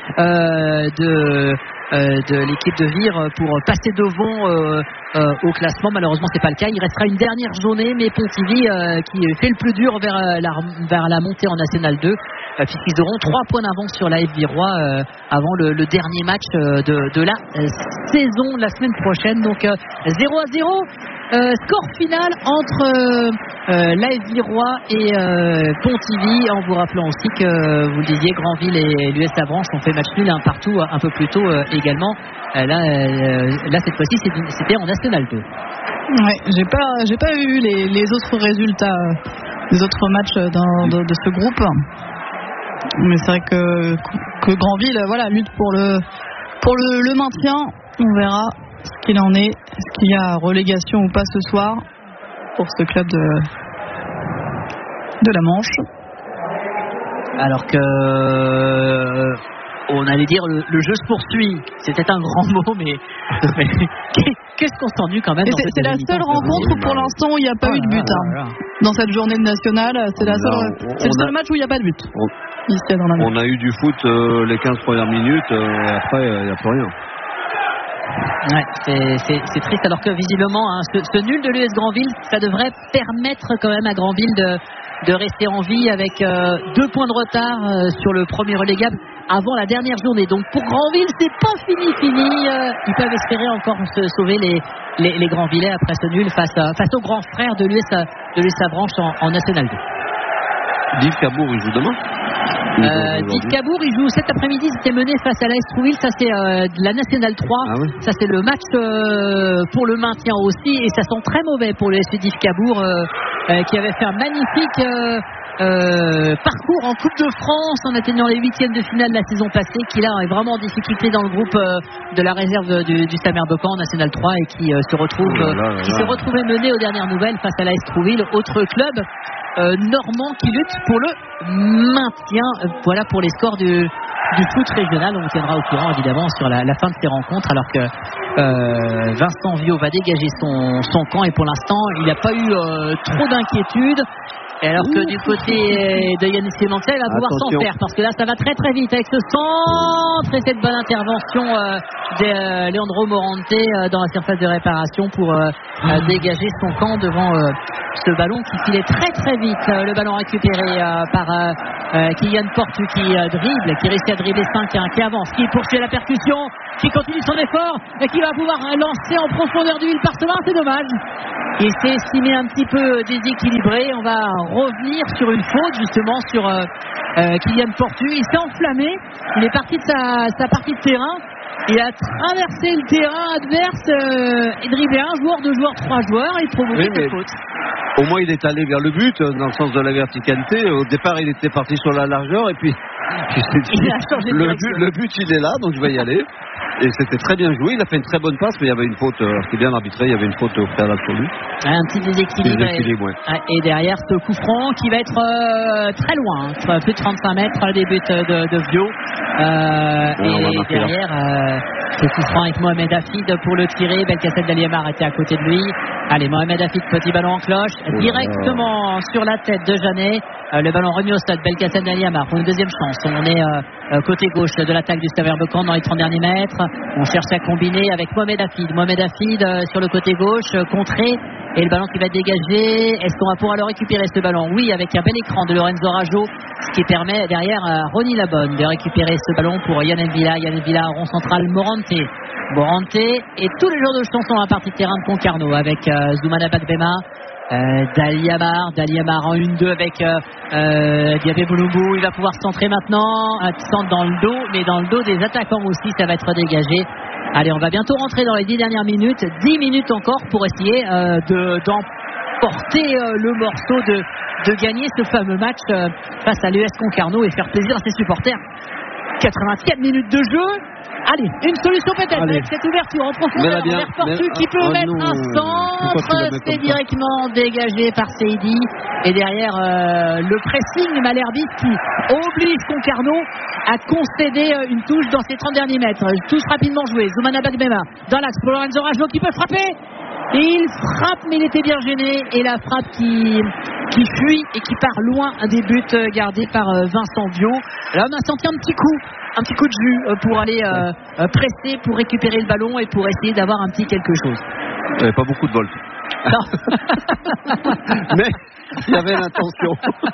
de l'équipe de Vire pour passer devant au classement. Malheureusement c'est pas le cas, il restera une dernière journée, mais Pontivy qui fait le plus dur vers la montée en National 2 puisqu'ils auront 3 points d'avance sur l'AF Virois avant le dernier match de la saison la semaine prochaine. Donc 0-0, score final entre l'AF Virois et Pontivy, en vous rappelant aussi que vous le disiez, Granville et l'US Avranches ont fait match nul un partout un peu plus tôt également. Là cette fois-ci c'était en National 2.
Ouais, j'ai pas eu les autres résultats des autres matchs de ce groupe, mais c'est vrai que Granville lutte pour le maintien. On verra ce qu'il en est, est-ce qu'il y a relégation ou pas ce soir pour ce club de la Manche, alors que on allait dire le jeu se poursuit. C'était un grand mot, mais qu'est-ce qu'on s'ennuie quand même. C'est la seule rencontre pour l'instant où il n'y a pas eu de but. Dans cette journée de nationale, c'est le seul match où il n'y a pas de but.
On a eu du foot les 15 premières minutes, et après il n'y a plus rien.
Ouais, c'est triste, alors que visiblement ce nul de l'US Granville, ça devrait permettre quand même à Granville de rester en vie avec 2 points de retard sur le premier relégable avant la dernière journée. Donc pour Granville, c'est pas fini. Ils peuvent espérer encore se sauver les Granvillais après ce nul face aux grands frères de l'US Avranches en National 2.
Div Cabourg, il joue demain.
Div Cabourg, il joue cet après-midi. C'était mené face à l'AS Trouville. Ça c'est de la National 3. Ça c'est le match pour le maintien aussi, et ça sent très mauvais pour le SC Div Cabourg qui avait fait un magnifique parcours en Coupe de France en atteignant les 8e de finale la saison passée, qui là est vraiment en difficulté dans le groupe de la réserve du Samer Bocan en National 3 et qui se retrouvait mené aux dernières nouvelles face à l'AS Trouville, autre club normand qui lutte pour le maintien. Voilà pour les scores du foot régional. On vous tiendra au courant évidemment sur la fin de ces rencontres, alors que Vincent Viau va dégager son camp, et pour l'instant il n'y a pas eu trop d'inquiétude. Et alors que du côté de Yannis Clémentel, il va pouvoir s'en faire, parce que là ça va très très vite avec ce centre et cette bonne intervention de Leandro Morante dans la surface de réparation pour dégager son camp devant ce ballon qui filait très très vite. Le ballon récupéré par Kylian Portu qui dribble, qui réussit à dribbler 5-1, qui avance, qui poursuit la percussion, qui continue son effort et qui va pouvoir lancer en profondeur du Ville-Parcemin. C'est dommage, il s'est estimé un petit peu déséquilibré. On va revenir sur une faute justement sur Kylian Portu. Il s'est enflammé, il est parti de sa partie de terrain, il a traversé le terrain adverse et dribblé un joueur, deux joueurs, trois joueurs, et il provoque cette faute.
Au moins il est allé vers le but dans le sens de la verticalité. Au départ il était parti sur la largeur, et puis
il a changé de direction.
Le but il est là, donc je vais y aller. Et c'était très bien joué, il a fait une très bonne passe, mais il y avait une faute, c'était bien arbitré, il y avait une faute au préalable sur lui.
Un petit déséquilibre. Et derrière ce coup franc qui va être très loin, plus de 35 mètres, des buts de Vio. Et derrière ce coup franc avec Mohamed Hafid pour le tirer. Belkacem Daliamar était à côté de lui. Allez, Mohamed Hafid, petit ballon en cloche, directement sur la tête de Jeannet. Le ballon remis au stade. Belkacem Daliamar pour une deuxième chance. On est côté gauche de l'attaque du Stade Bocan dans les 30 derniers mètres. On cherche à combiner avec Mohamed Hafid. Mohamed Hafid sur le côté gauche, contré. Et le ballon qui va être dégagé. Est-ce qu'on va pouvoir le récupérer, ce ballon? Oui, avec un bel écran de Lorenzo Rajo, ce qui permet derrière à Ronny Labonne de récupérer ce ballon pour Yann Villa. Yann Villa, rond central, Morante et tous les joueurs de chanson à la partie de terrain de Concarneau avec Zoumana Bakbema, Daliamar en 1-2 avec Diabé Bouloubou. Il va pouvoir centrer maintenant, centre dans le dos, mais dans le dos des attaquants aussi, ça va être dégagé. Allez, on va bientôt rentrer dans les 10 dernières minutes. 10 minutes encore pour essayer d'emporter le morceau, de gagner ce fameux match face à l'US Concarneau et faire plaisir à ses supporters. 84 minutes de jeu. Allez, une solution peut-être avec cette ouverture en profondeur vers Portu qui peut mettre un centre. C'est directement dégagé par Seydi. Et derrière le pressing Malherbe qui oblige Concarneau à concéder une touche dans ses 30 derniers mètres. Touche rapidement jouée. Zoumana Bakbema dans l'axe pour Lorenzo Rajo qui peut frapper. Et il frappe, mais il était bien gêné. Et la frappe qui fuit et qui part loin des buts gardés par Vincent Viau. Là, on a senti un petit coup de jus pour aller presser, pour récupérer le ballon et pour essayer d'avoir un petit quelque chose.
Il n'y avait pas beaucoup de volt. Mais il y avait l'intention.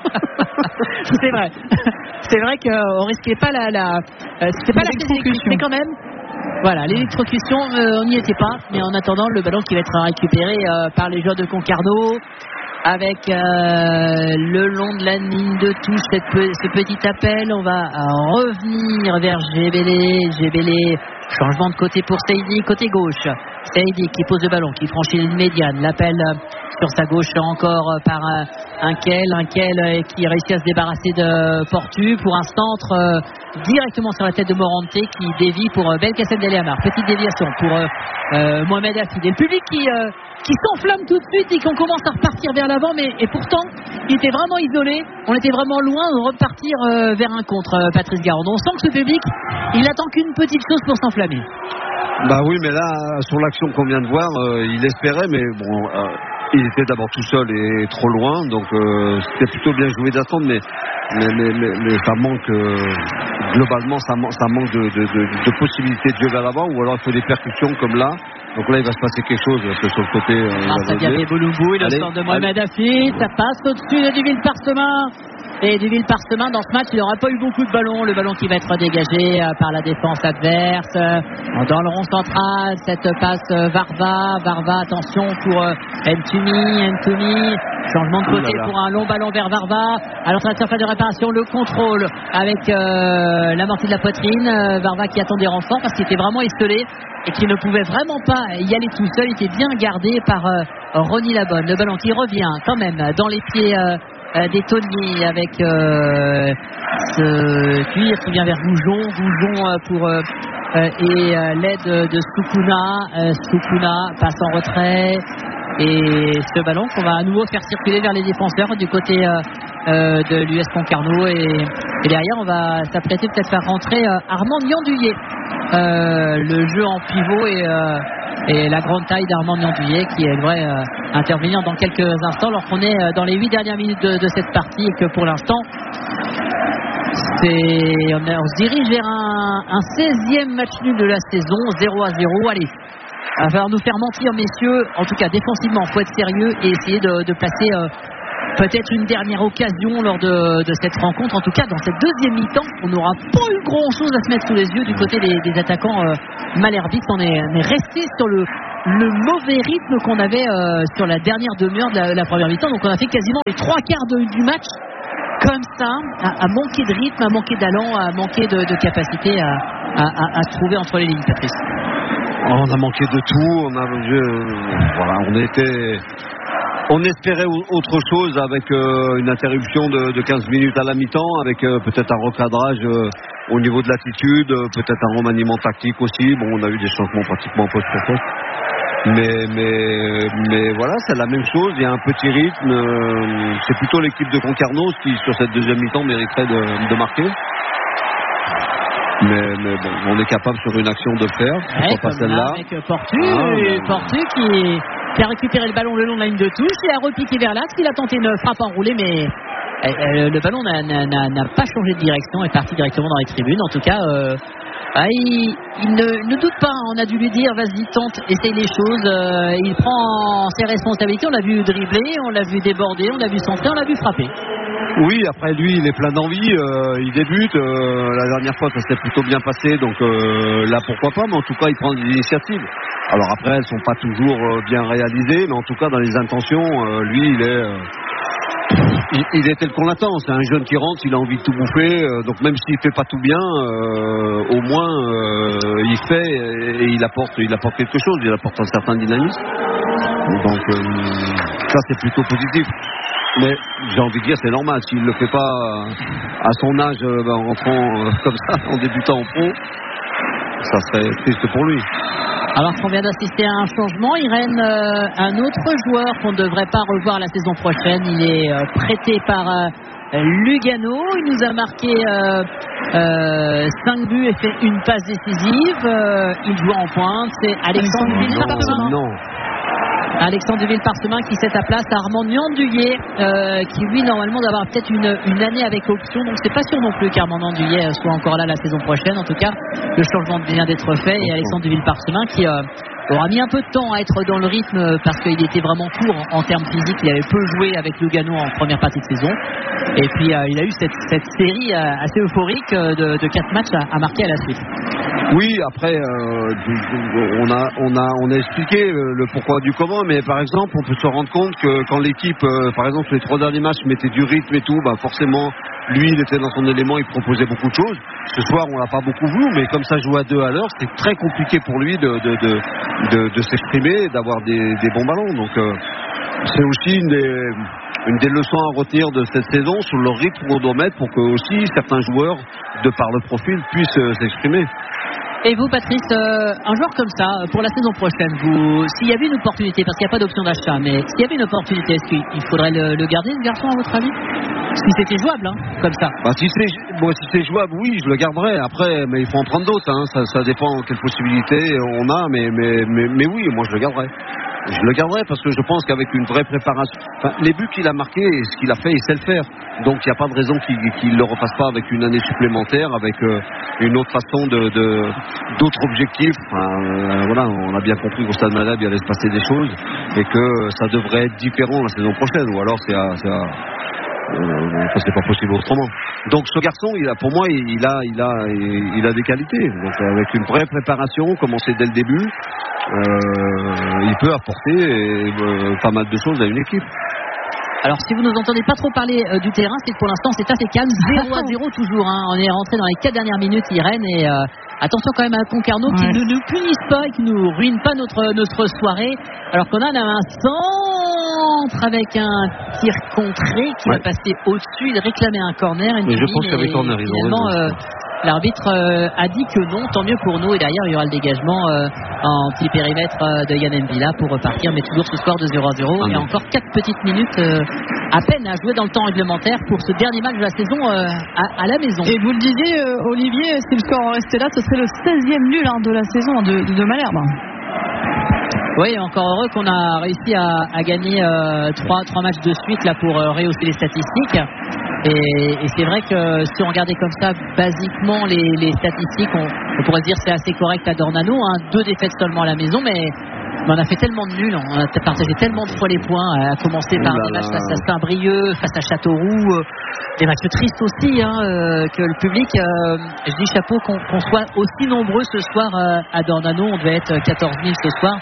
C'est vrai qu'on risquait pas c'était pas l'électrocution, mais quand même. Voilà, l'électrocution, on n'y était pas. Mais en attendant, le ballon qui va être récupéré par les joueurs de Concarneau, avec le long de la ligne de touche, ce petit appel. On va revenir vers Gébélé. Changement de côté pour Seydi, côté gauche. Seydi qui pose le ballon, qui franchit une médiane. L'appel sur sa gauche encore par Unkel qui réussit à se débarrasser de Portu pour un centre directement sur la tête de Morante qui dévie pour Belkacem Daliamar. Petite déviation pour Mohamed Hafid. Et le public qui s'enflamme tout de suite et qu'on commence à repartir vers l'avant, et pourtant il était vraiment isolé, on était vraiment loin de repartir vers un contre. Patrice Garande, on sent que ce public il attend qu'une petite chose pour s'enflammer.
Bah oui, mais là sur l'action qu'on vient de voir, il espérait, mais bon, il était d'abord tout seul et trop loin, donc c'était plutôt bien joué d'attendre, mais ça manque globalement, ça manque de possibilités de jeu vers l'avant, ou alors il faut des percussions comme là. Donc là il va se passer quelque chose parce que sur le côté
ça vient des Bouloubou et le sort de Mohamed Hafid, ça passe au-dessus du Ville-Parcemin. et du Villeparsemin. Dans ce match, il n'aura pas eu beaucoup de ballons. Le ballon qui va être dégagé par la défense adverse. Dans le rond central, cette passe Varva, attention pour Ntoumi. Changement de côté pour un long ballon vers Varva. Alors sur la surface de réparation, le contrôle avec l'amorti de la poitrine. Varva qui attend des renforts parce qu'il était vraiment esselé et qui ne pouvait vraiment pas y aller tout seul. Il était bien gardé par Ronny Labonne. Le ballon qui revient quand même dans les pieds des Tony avec ce cuir qui vient vers Goujon pour et l'aide de Soukouna passe en retrait. Et ce ballon qu'on va à nouveau faire circuler vers les défenseurs du côté de l'US Concarneau et derrière on va s'apprêter peut-être faire rentrer Armand Nianduyé. Le jeu en pivot et la grande taille d'Armand Nianduyé qui devrait intervenir dans quelques instants alors qu'on est dans les 8 dernières minutes de cette partie et que pour l'instant on se dirige vers un 16e match nul de la saison, 0-0. Allez, il va falloir nous faire mentir, messieurs. En tout cas, défensivement, il faut être sérieux et essayer de passer peut-être une dernière occasion lors de cette rencontre. En tout cas, dans cette deuxième mi-temps, on n'aura pas eu grand-chose à se mettre sous les yeux du côté des attaquants Malherbic. On est resté sur le mauvais rythme qu'on avait sur la dernière demi-heure de la première mi-temps. Donc, on a fait quasiment les 3 quarts du match comme ça, à manquer de rythme, à manquer d'allant, à manquer de capacité à se trouver entre les lignes, Patrice.
On a manqué de tout. On espérait autre chose avec une interruption de 15 minutes à la mi-temps, avec peut-être un recadrage au niveau de l'attitude, peut-être un remaniement tactique aussi. Bon, on a eu des changements pratiquement poste pour poste. Mais voilà, c'est la même chose. Il y a un petit rythme. C'est plutôt l'équipe de Concarneau qui, sur cette deuxième mi-temps, mériterait de marquer. Mais bon, on est capable sur une action de faire. Pourquoi pas celle-là
avec Portu qui a récupéré le ballon le long de la ligne de touche. Il a repiqué vers l'axe. Il a tenté une frappe enroulée, mais le ballon n'a pas changé de direction. Est parti directement dans les tribunes. En tout cas, il ne doute pas. On a dû lui dire vas-y, tente, essaye les choses. Il prend ses responsabilités. On l'a vu dribbler, on l'a vu déborder, on l'a vu centrer, on l'a vu frapper.
Oui, après lui, il est plein d'envie, il débute. La dernière fois, ça s'est plutôt bien passé, donc là, pourquoi pas, mais en tout cas, il prend des initiatives. Alors après, elles sont pas toujours bien réalisées, mais en tout cas, dans les intentions, lui, il est tel qu'on l'attend. C'est un jeune qui rentre, il a envie de tout bouffer, donc même s'il fait pas tout bien, au moins, il fait et il apporte quelque chose, il apporte un certain dynamisme. Donc ça, c'est plutôt positif. Mais j'ai envie de dire, c'est normal. S'il ne le fait pas à son âge, en rentrant comme ça, en débutant en pro, ça serait triste pour lui.
Alors qu'on vient d'assister à un changement, Irène, un autre joueur qu'on ne devrait pas revoir la saison prochaine. Il est prêté par Lugano. Il nous a marqué 5 buts et fait une passe décisive. Il joue en pointe. C'est Alexandre Villeparsemin. Alexandre Villeparsemin qui cède sa place à Armand Nianduyé qui lui normalement doit avoir peut-être une année avec option, donc c'est pas sûr non plus qu'Armand Nianduyé soit encore là la saison prochaine. En tout cas, le changement vient d'être fait et Alexandre Villeparsemin qui aura mis un peu de temps à être dans le rythme parce qu'il était vraiment court en termes physiques. Il avait peu joué avec Lugano en première partie de saison et puis il a eu cette série assez euphorique de 4 matchs à marquer à la suite.
Oui, après, on a expliqué le pourquoi du comment, mais par exemple, on peut se rendre compte que quand l'équipe, par exemple, les 3 derniers matchs mettait du rythme et tout, forcément, lui, il était dans son élément, il proposait beaucoup de choses. Ce soir, on l'a pas beaucoup vu, mais comme ça joue à 2 à l'heure, c'est très compliqué pour lui de s'exprimer et d'avoir des bons ballons. Donc, c'est aussi une des leçons à retenir de cette saison sur le rythme qu'on doit mettre pour que aussi certains joueurs, de par le profil, puissent s'exprimer.
Et vous, Patrice, un joueur comme ça, pour la saison prochaine, s'il y avait une opportunité, parce qu'il n'y a pas d'option d'achat, mais s'il y avait une opportunité, est-ce qu'il faudrait le garder, ce garçon, à votre avis ? Si c'était jouable, comme ça.
Si c'est jouable, oui, je le garderai. Après, mais il faut en prendre d'autres. Ça dépend quelles possibilités on a, mais oui, moi je le garderai. Je le garderai parce que je pense qu'avec une vraie préparation, les buts qu'il a marqués et ce qu'il a fait, il sait le faire. Donc il n'y a pas de raison qu'il ne le refasse pas avec une année supplémentaire, avec une autre façon d'autres objectifs. Voilà, on a bien compris qu'au Stade Malherbe il allait se passer des choses et que ça devrait être différent la saison prochaine. Ou alors c'est c'est pas possible autrement. Donc ce garçon, pour moi, il a des qualités. Donc avec une vraie préparation, commencer dès le début, il peut apporter pas mal de choses à une équipe.
Alors si vous nous entendez pas trop parler du terrain, c'est que pour l'instant c'est assez calme, 0-0 toujours. On est rentré dans les 4 dernières minutes, Irène, et attention quand même à Concarneau qui ne nous punisse pas et qui nous ruine pas notre soirée. Alors qu'on a un centre avec un tir contré qui va passer au-dessus, il réclamait un corner.
Mais je pense qu'avec corner,
finalement, l'arbitre a dit que non, tant mieux pour nous, et derrière il y aura le dégagement en petit périmètre de Yann Mbila pour repartir, mais toujours ce score de 0-0. Il y a encore 4 petites minutes à peine à jouer dans le temps réglementaire pour ce dernier match de la saison à la maison.
Et vous le disiez, Olivier, si le score restait là, ce serait le 16e nul de la saison de Malherbe.
Oui, encore heureux qu'on a réussi à gagner 3 matchs de suite là pour rehausser les statistiques. Et c'est vrai que si on regardait comme ça basiquement les statistiques, on pourrait se dire que c'est assez correct à Dornano, 2 défaites seulement à la maison, mais on a fait tellement de nuls, on a partagé tellement de fois les points, à commencer par des matchs face à Saint-Brieuc, face à Châteauroux, des matchs tristes aussi, que le public, je dis chapeau qu'on soit aussi nombreux ce soir à Dornano, on devait être 14 000 ce soir.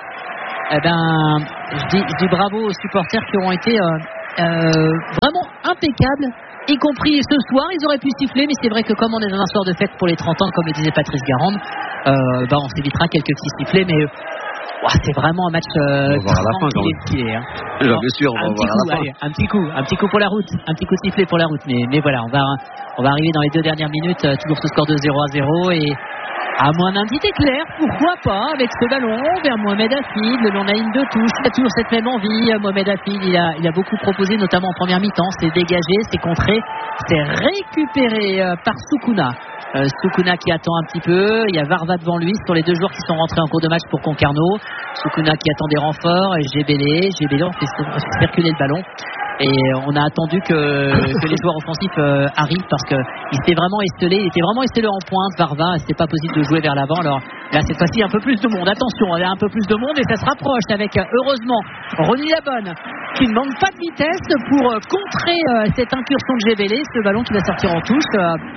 Je dis bravo aux supporters qui ont été vraiment impeccables, y compris ce soir. Ils auraient pu siffler, mais c'est vrai que comme on est dans un soir de fête pour les 30 ans, comme le disait Patrice Garande, on s'évitera quelques petits sifflets, mais c'est vraiment un match
tranquille. Bien sûr, on va voir à la fin.
Un petit coup pour la route, un petit coup de sifflet pour la route, mais voilà, on va arriver dans les 2 dernières minutes, toujours ce score de 0-0, et à moins d'un petit éclair, pourquoi pas, avec ce ballon vers Mohamed Hafid, le long de la ligne de touche. Il a toujours cette même envie, Mohamed Hafid, il a beaucoup proposé, notamment en première mi-temps. C'est dégagé, c'est contré, c'est récupéré par Soukouna. Soukouna qui attend un petit peu, il y a Varva devant lui sur les 2 joueurs qui sont rentrés en cours de match pour Concarneau. Soukouna qui attend des renforts, et Gébélé, on fait circuler le ballon. Et on a attendu que les joueurs offensifs arrivent, parce qu'il s'était vraiment esselé, en pointe, Varva. C'était pas possible de jouer vers l'avant. Alors là, cette fois-ci, un peu plus de monde. Attention, il y a un peu plus de monde et ça se rapproche avec, heureusement, Ronny Labonne qui ne manque pas de vitesse pour contrer cette incursion de Gébélé, ce ballon qui va sortir en touche.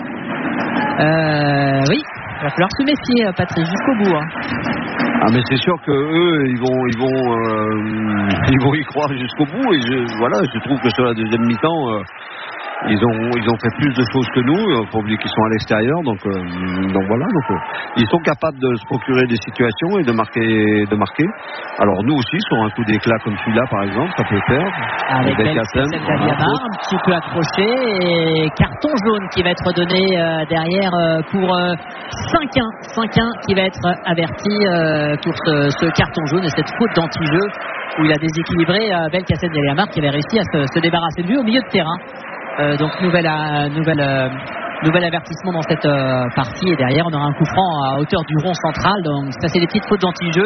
Oui, il va falloir se méfier, Patrice, jusqu'au bout.
Mais c'est sûr que eux, ils vont y croire jusqu'au bout. Et je trouve que sur la deuxième mi-temps, ils ont fait plus de choses que nous. Il ne faut pas oublier qu'ils sont à l'extérieur, donc voilà. Donc ils sont capables de se procurer des situations et de marquer. Alors nous aussi, sur un coup d'éclat comme celui-là, par exemple, ça peut faire.
Avec Belkacem un petit peu accroché, et carton jaune qui va être donné derrière pour 5-1 qui va être averti pour ce carton jaune et cette faute d'anti-jeu où il a déséquilibré Belkacem Deliamar, qui avait réussi à se débarrasser de lui au milieu de terrain. Donc nouvel avertissement dans cette partie, et derrière on aura un coup franc à hauteur du rond central. Donc ça, c'est des petites fautes d'anti-jeu.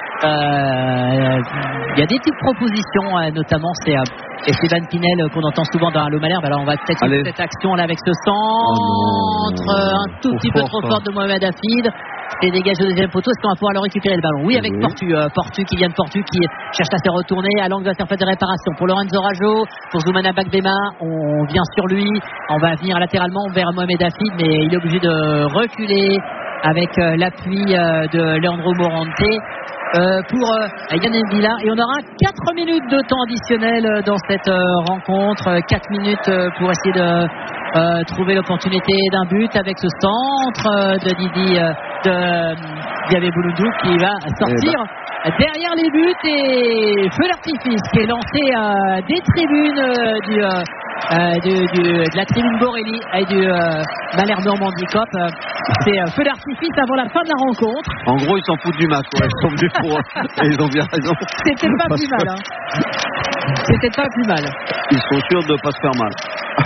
Il y a des petites propositions, notamment c'est Esteban Pinel qu'on entend souvent dans Allo Malherbe. Alors on va peut-être faire cette action là avec ce centre un tout petit peu trop fort de Mohamed Hafid. Et dégage au deuxième poteau. Est-ce qu'on va pouvoir le récupérer le ballon? Oui, avec Portu qui cherche à se retourner à l'angle de la surface de réparation pour Lorenzo Rajo, pour Zoumana Bakbema. On vient sur lui, on va venir latéralement vers Mohamed Hafid, mais il est obligé de reculer avec l'appui de Leandro Morante pour Yann Mbila, et on aura 4 minutes de temps additionnel dans cette rencontre. 4 minutes pour essayer de trouver l'opportunité d'un but avec ce centre de Didi de Diabé Bouloudou qui va sortir derrière les buts, et feu d'artifice qui est lancé des tribunes de la tribune Borelli et du Malherbe Normandie Cop. C'est feu d'artifice avant la fin de la rencontre.
En gros, ils s'en foutent du match, ils sont venus pour et ils ont bien raison.
C'était pas plus mal, C'était pas plus mal.
Ils sont sûrs de ne pas se faire mal.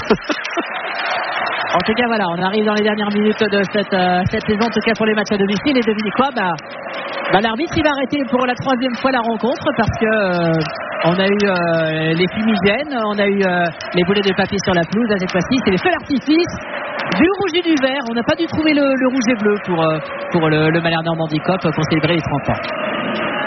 En tout cas, voilà, on arrive dans les dernières minutes de cette saison, en tout cas pour les matchs à domicile. Et devinez quoi, l'arbitre, il va arrêter pour la 3e fois la rencontre, parce que on a eu les fumigènes, on a eu les boulets de papier sur la pelouse. Cette fois-ci, c'est les feux d'artifice, du rouge et du vert. On n'a pas dû trouver le rouge et bleu pour le Malherbe Normandie Cop pour célébrer les 30 ans.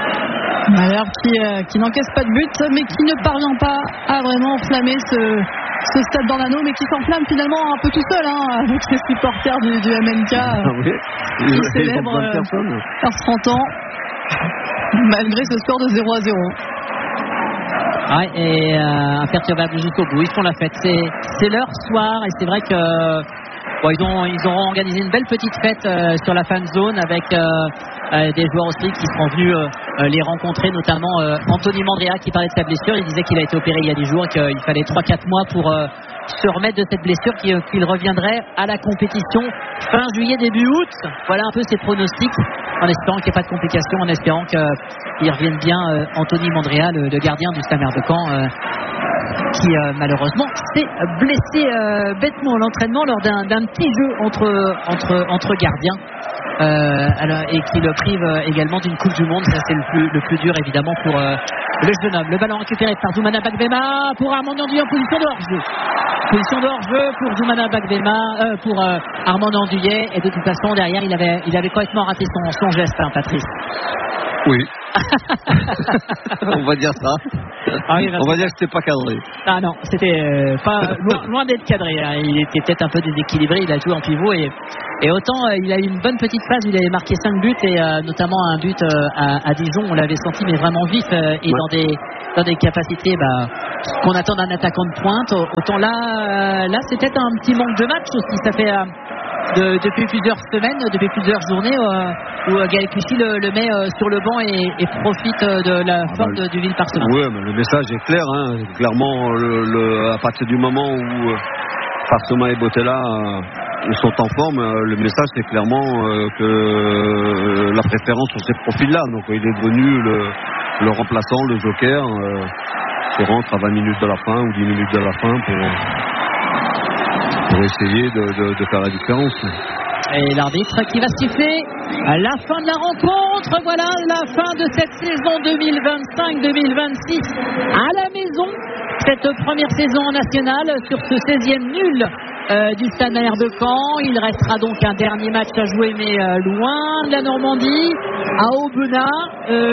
Malherbe qui n'encaisse pas de but, mais qui ne parvient pas à vraiment enflammer ce stade d'Ornano, mais qui s'enflamme finalement un peu tout seul, avec ses supporters du MNK qui célèbrent leurs 30 ans, malgré ce score de 0-0.
Ouais, et imperturbable jusqu'au bout. Ils font la fête. C'est leur soir, et c'est vrai que ils ont organisé une belle petite fête sur la fan zone avec des joueurs aussi qui seront venus les rencontrer, notamment Anthony Mandrea qui parlait de sa blessure. Il disait qu'il a été opéré il y a 10 jours et qu'il fallait 3-4 mois pour se remettre de cette blessure, qu'il reviendrait à la compétition fin juillet, début août. Voilà un peu ses pronostics, en espérant qu'il n'y ait pas de complications, en espérant qu'il revienne bien Anthony Mandrea, le gardien du Stade de Caen, qui malheureusement s'est blessé bêtement à l'entraînement lors d'un petit jeu entre gardiens, et qui le prive également d'une Coupe du Monde. Ça, c'est le plus dur évidemment pour le jeune homme. Le ballon récupéré par Doumana Bagbema pour Armand Anduye en position de hors-jeu. Position de hors-jeu pour Doumana Bagbema, pour Armand Anduye, et de toute façon derrière il avait complètement raté son geste, Patrice.
Oui. On va dire ça. On va dire que c'était pas cadré.
Ah non, c'était pas loin d'être cadré. Il était peut-être un peu déséquilibré. Il a joué en pivot et autant il a eu une bonne petite phase. Il avait marqué 5 buts et notamment un but à Dijon. On l'avait senti, mais vraiment vif et dans des capacités qu'on attend d'un attaquant de pointe. Autant là c'est peut-être un petit manque de match aussi. Ça fait depuis plusieurs semaines, depuis plusieurs journées où Gaël Clichy le met sur le banc et profite de la forme du Ville-Parsemin.
Oui, mais le message est clair. Clairement, à partir du moment où Parsemin et Bottella sont en forme, le message c'est clairement que la préférence sur ces profils-là. Donc il est devenu le remplaçant, le joker, qui rentre à 20 minutes de la fin ou 10 minutes de la fin pour essayer de faire la différence.
Et l'arbitre qui va siffler à la fin de la rencontre. Voilà la fin de cette saison 2025-2026 à la maison. Cette première saison nationale sur ce 16e nul du Stade Malherbe de Caen. Il restera donc un dernier match à jouer, mais loin de la Normandie, à Aubenas.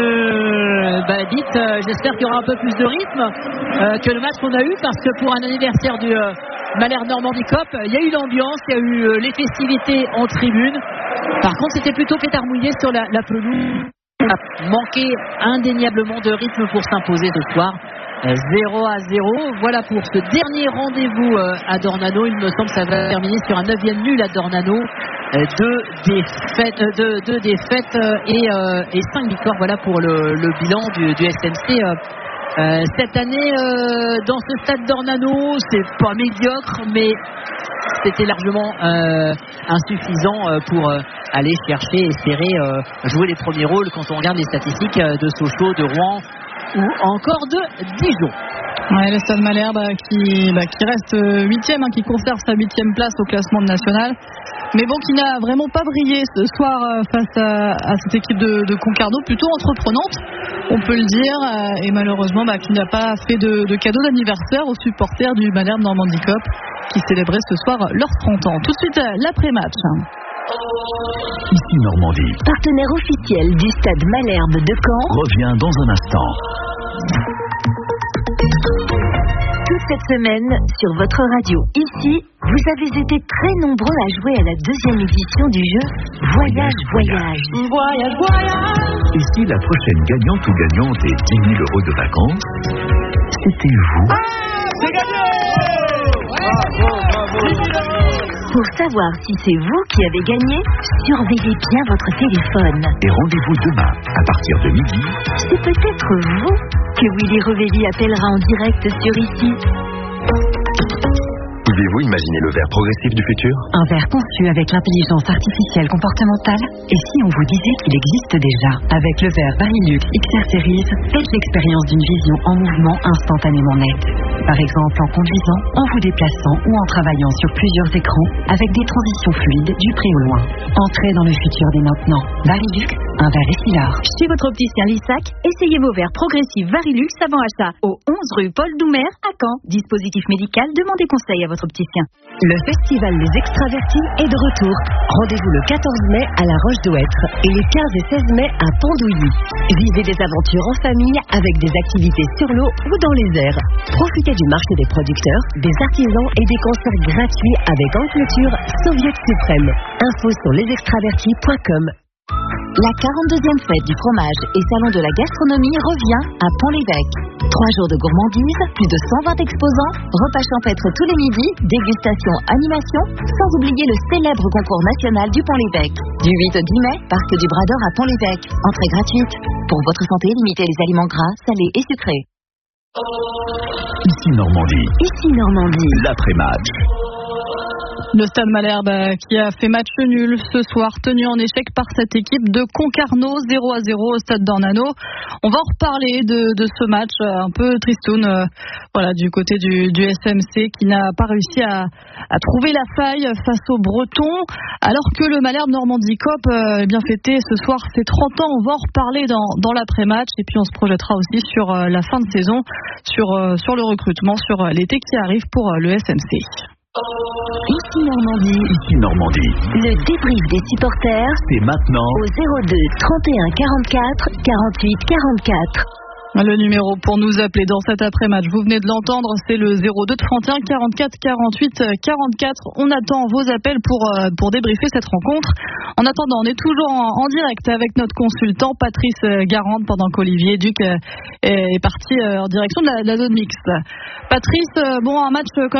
J'espère qu'il y aura un peu plus de rythme que le match qu'on a eu, parce que pour un anniversaire du Malherbe Normandie Cup, il y a eu l'ambiance, il y a eu les festivités en tribune. Par contre, c'était plutôt pétard mouillé sur la pelouse. On a manqué indéniablement de rythme pour s'imposer ce soir. 0-0. Voilà pour ce dernier rendez-vous à Dornano. Il me semble que ça va terminer sur un 9e nul à Dornano. 2 défaites et 5 victoires. Voilà pour le bilan du SMC. Cette année, dans ce stade d'Ornano, c'est pas médiocre, mais c'était largement insuffisant pour aller chercher, espérer jouer les premiers rôles quand on regarde les statistiques de Sochaux, de Rouen ou encore de Dijon.
Ouais, le Stade Malherbe qui reste 8e, qui conserve sa 8e place au classement national, mais bon, qui n'a vraiment pas brillé ce soir face à cette équipe de Concarneau, plutôt entreprenante, on peut le dire, et malheureusement qui n'a pas fait de cadeau d'anniversaire aux supporters du Malherbe Normandie Cup qui célébraient ce soir leurs 30 ans. Tout de suite, l'après-match.
Ici Normandie,
partenaire officiel du Stade Malherbe de Caen,
revient dans un instant.
Toute cette semaine sur votre radio. Ici, vous avez été très nombreux à jouer à la 2e édition du jeu Voyage.
Et si la prochaine gagnante ou gagnante est 10 000 € de vacances, c'était vous.
C'est gagné! Pour savoir si c'est vous qui avez gagné, surveillez bien votre téléphone.
Et rendez-vous demain, à partir de midi.
C'est peut-être vous que Willy Revelli appellera en direct sur Ici.
Pouvez-vous imaginer le verre progressif du futur?
Un verre conçu avec l'intelligence artificielle comportementale. Et si on vous disait qu'il existe déjà? Avec le verre Varilux XR Series, faites l'expérience d'une vision en mouvement instantanément nette. Par exemple en conduisant, en vous déplaçant ou en travaillant sur plusieurs écrans avec des transitions fluides du près au loin. Entrez dans le futur dès maintenant. Varilux, un verre Essilor.
Chez votre opticien Lissac, essayez vos verres progressifs Varilux avant achat au 11 rue Paul Doumer à Caen. Dispositif médical, demandez conseil à votre opticien.
Le festival Les Extravertis est de retour. Rendez-vous le 14 mai à La Roche-d'Ouêtre et les 15 et 16 mai à Pondouilly. Vivez des aventures en famille avec des activités sur l'eau ou dans les airs. Profitez du marché des producteurs, des artisans et des concerts gratuits avec en clôture Soviet Suprême. Info sur lesextravertis.com.
La 42e fête du fromage et salon de la gastronomie revient à Pont-l'Évêque. 3 jours de gourmandise, plus de 120 exposants, repas champêtres tous les midis, dégustation, animation, sans oublier le célèbre concours national du Pont-l'Évêque. Du 8 au 10 mai, parc du Bras d'Or à Pont-l'Évêque. Entrée gratuite. Pour votre santé, limitez les aliments gras, salés et sucrés.
Ici Normandie, l'après-match.
Le Stade Malherbe qui a fait match nul ce soir, tenu en échec par cette équipe de Concarneau, 0-0 au Stade d'Ornano. On va en reparler de ce match un peu tristoun, du côté du SMC qui n'a pas réussi à trouver la faille face aux Bretons, alors que le Malherbe Normandie Cop fêté ce soir ses 30 ans. On va en reparler dans l'après-match et puis on se projettera aussi sur la fin de saison, sur le recrutement, sur l'été qui arrive pour le SMC.
Ici Normandie. Le débrief des supporters,
c'est maintenant
au 02 31 44 48 44.
Le numéro pour nous appeler dans cet après-match, vous venez de l'entendre, c'est le 02 31 44 48 44. On attend vos appels pour débriefer cette rencontre. En attendant, on est toujours en direct avec notre consultant Patrice Garande pendant qu'Olivier Duc est parti en direction de la zone mixte. Patrice, un match quand même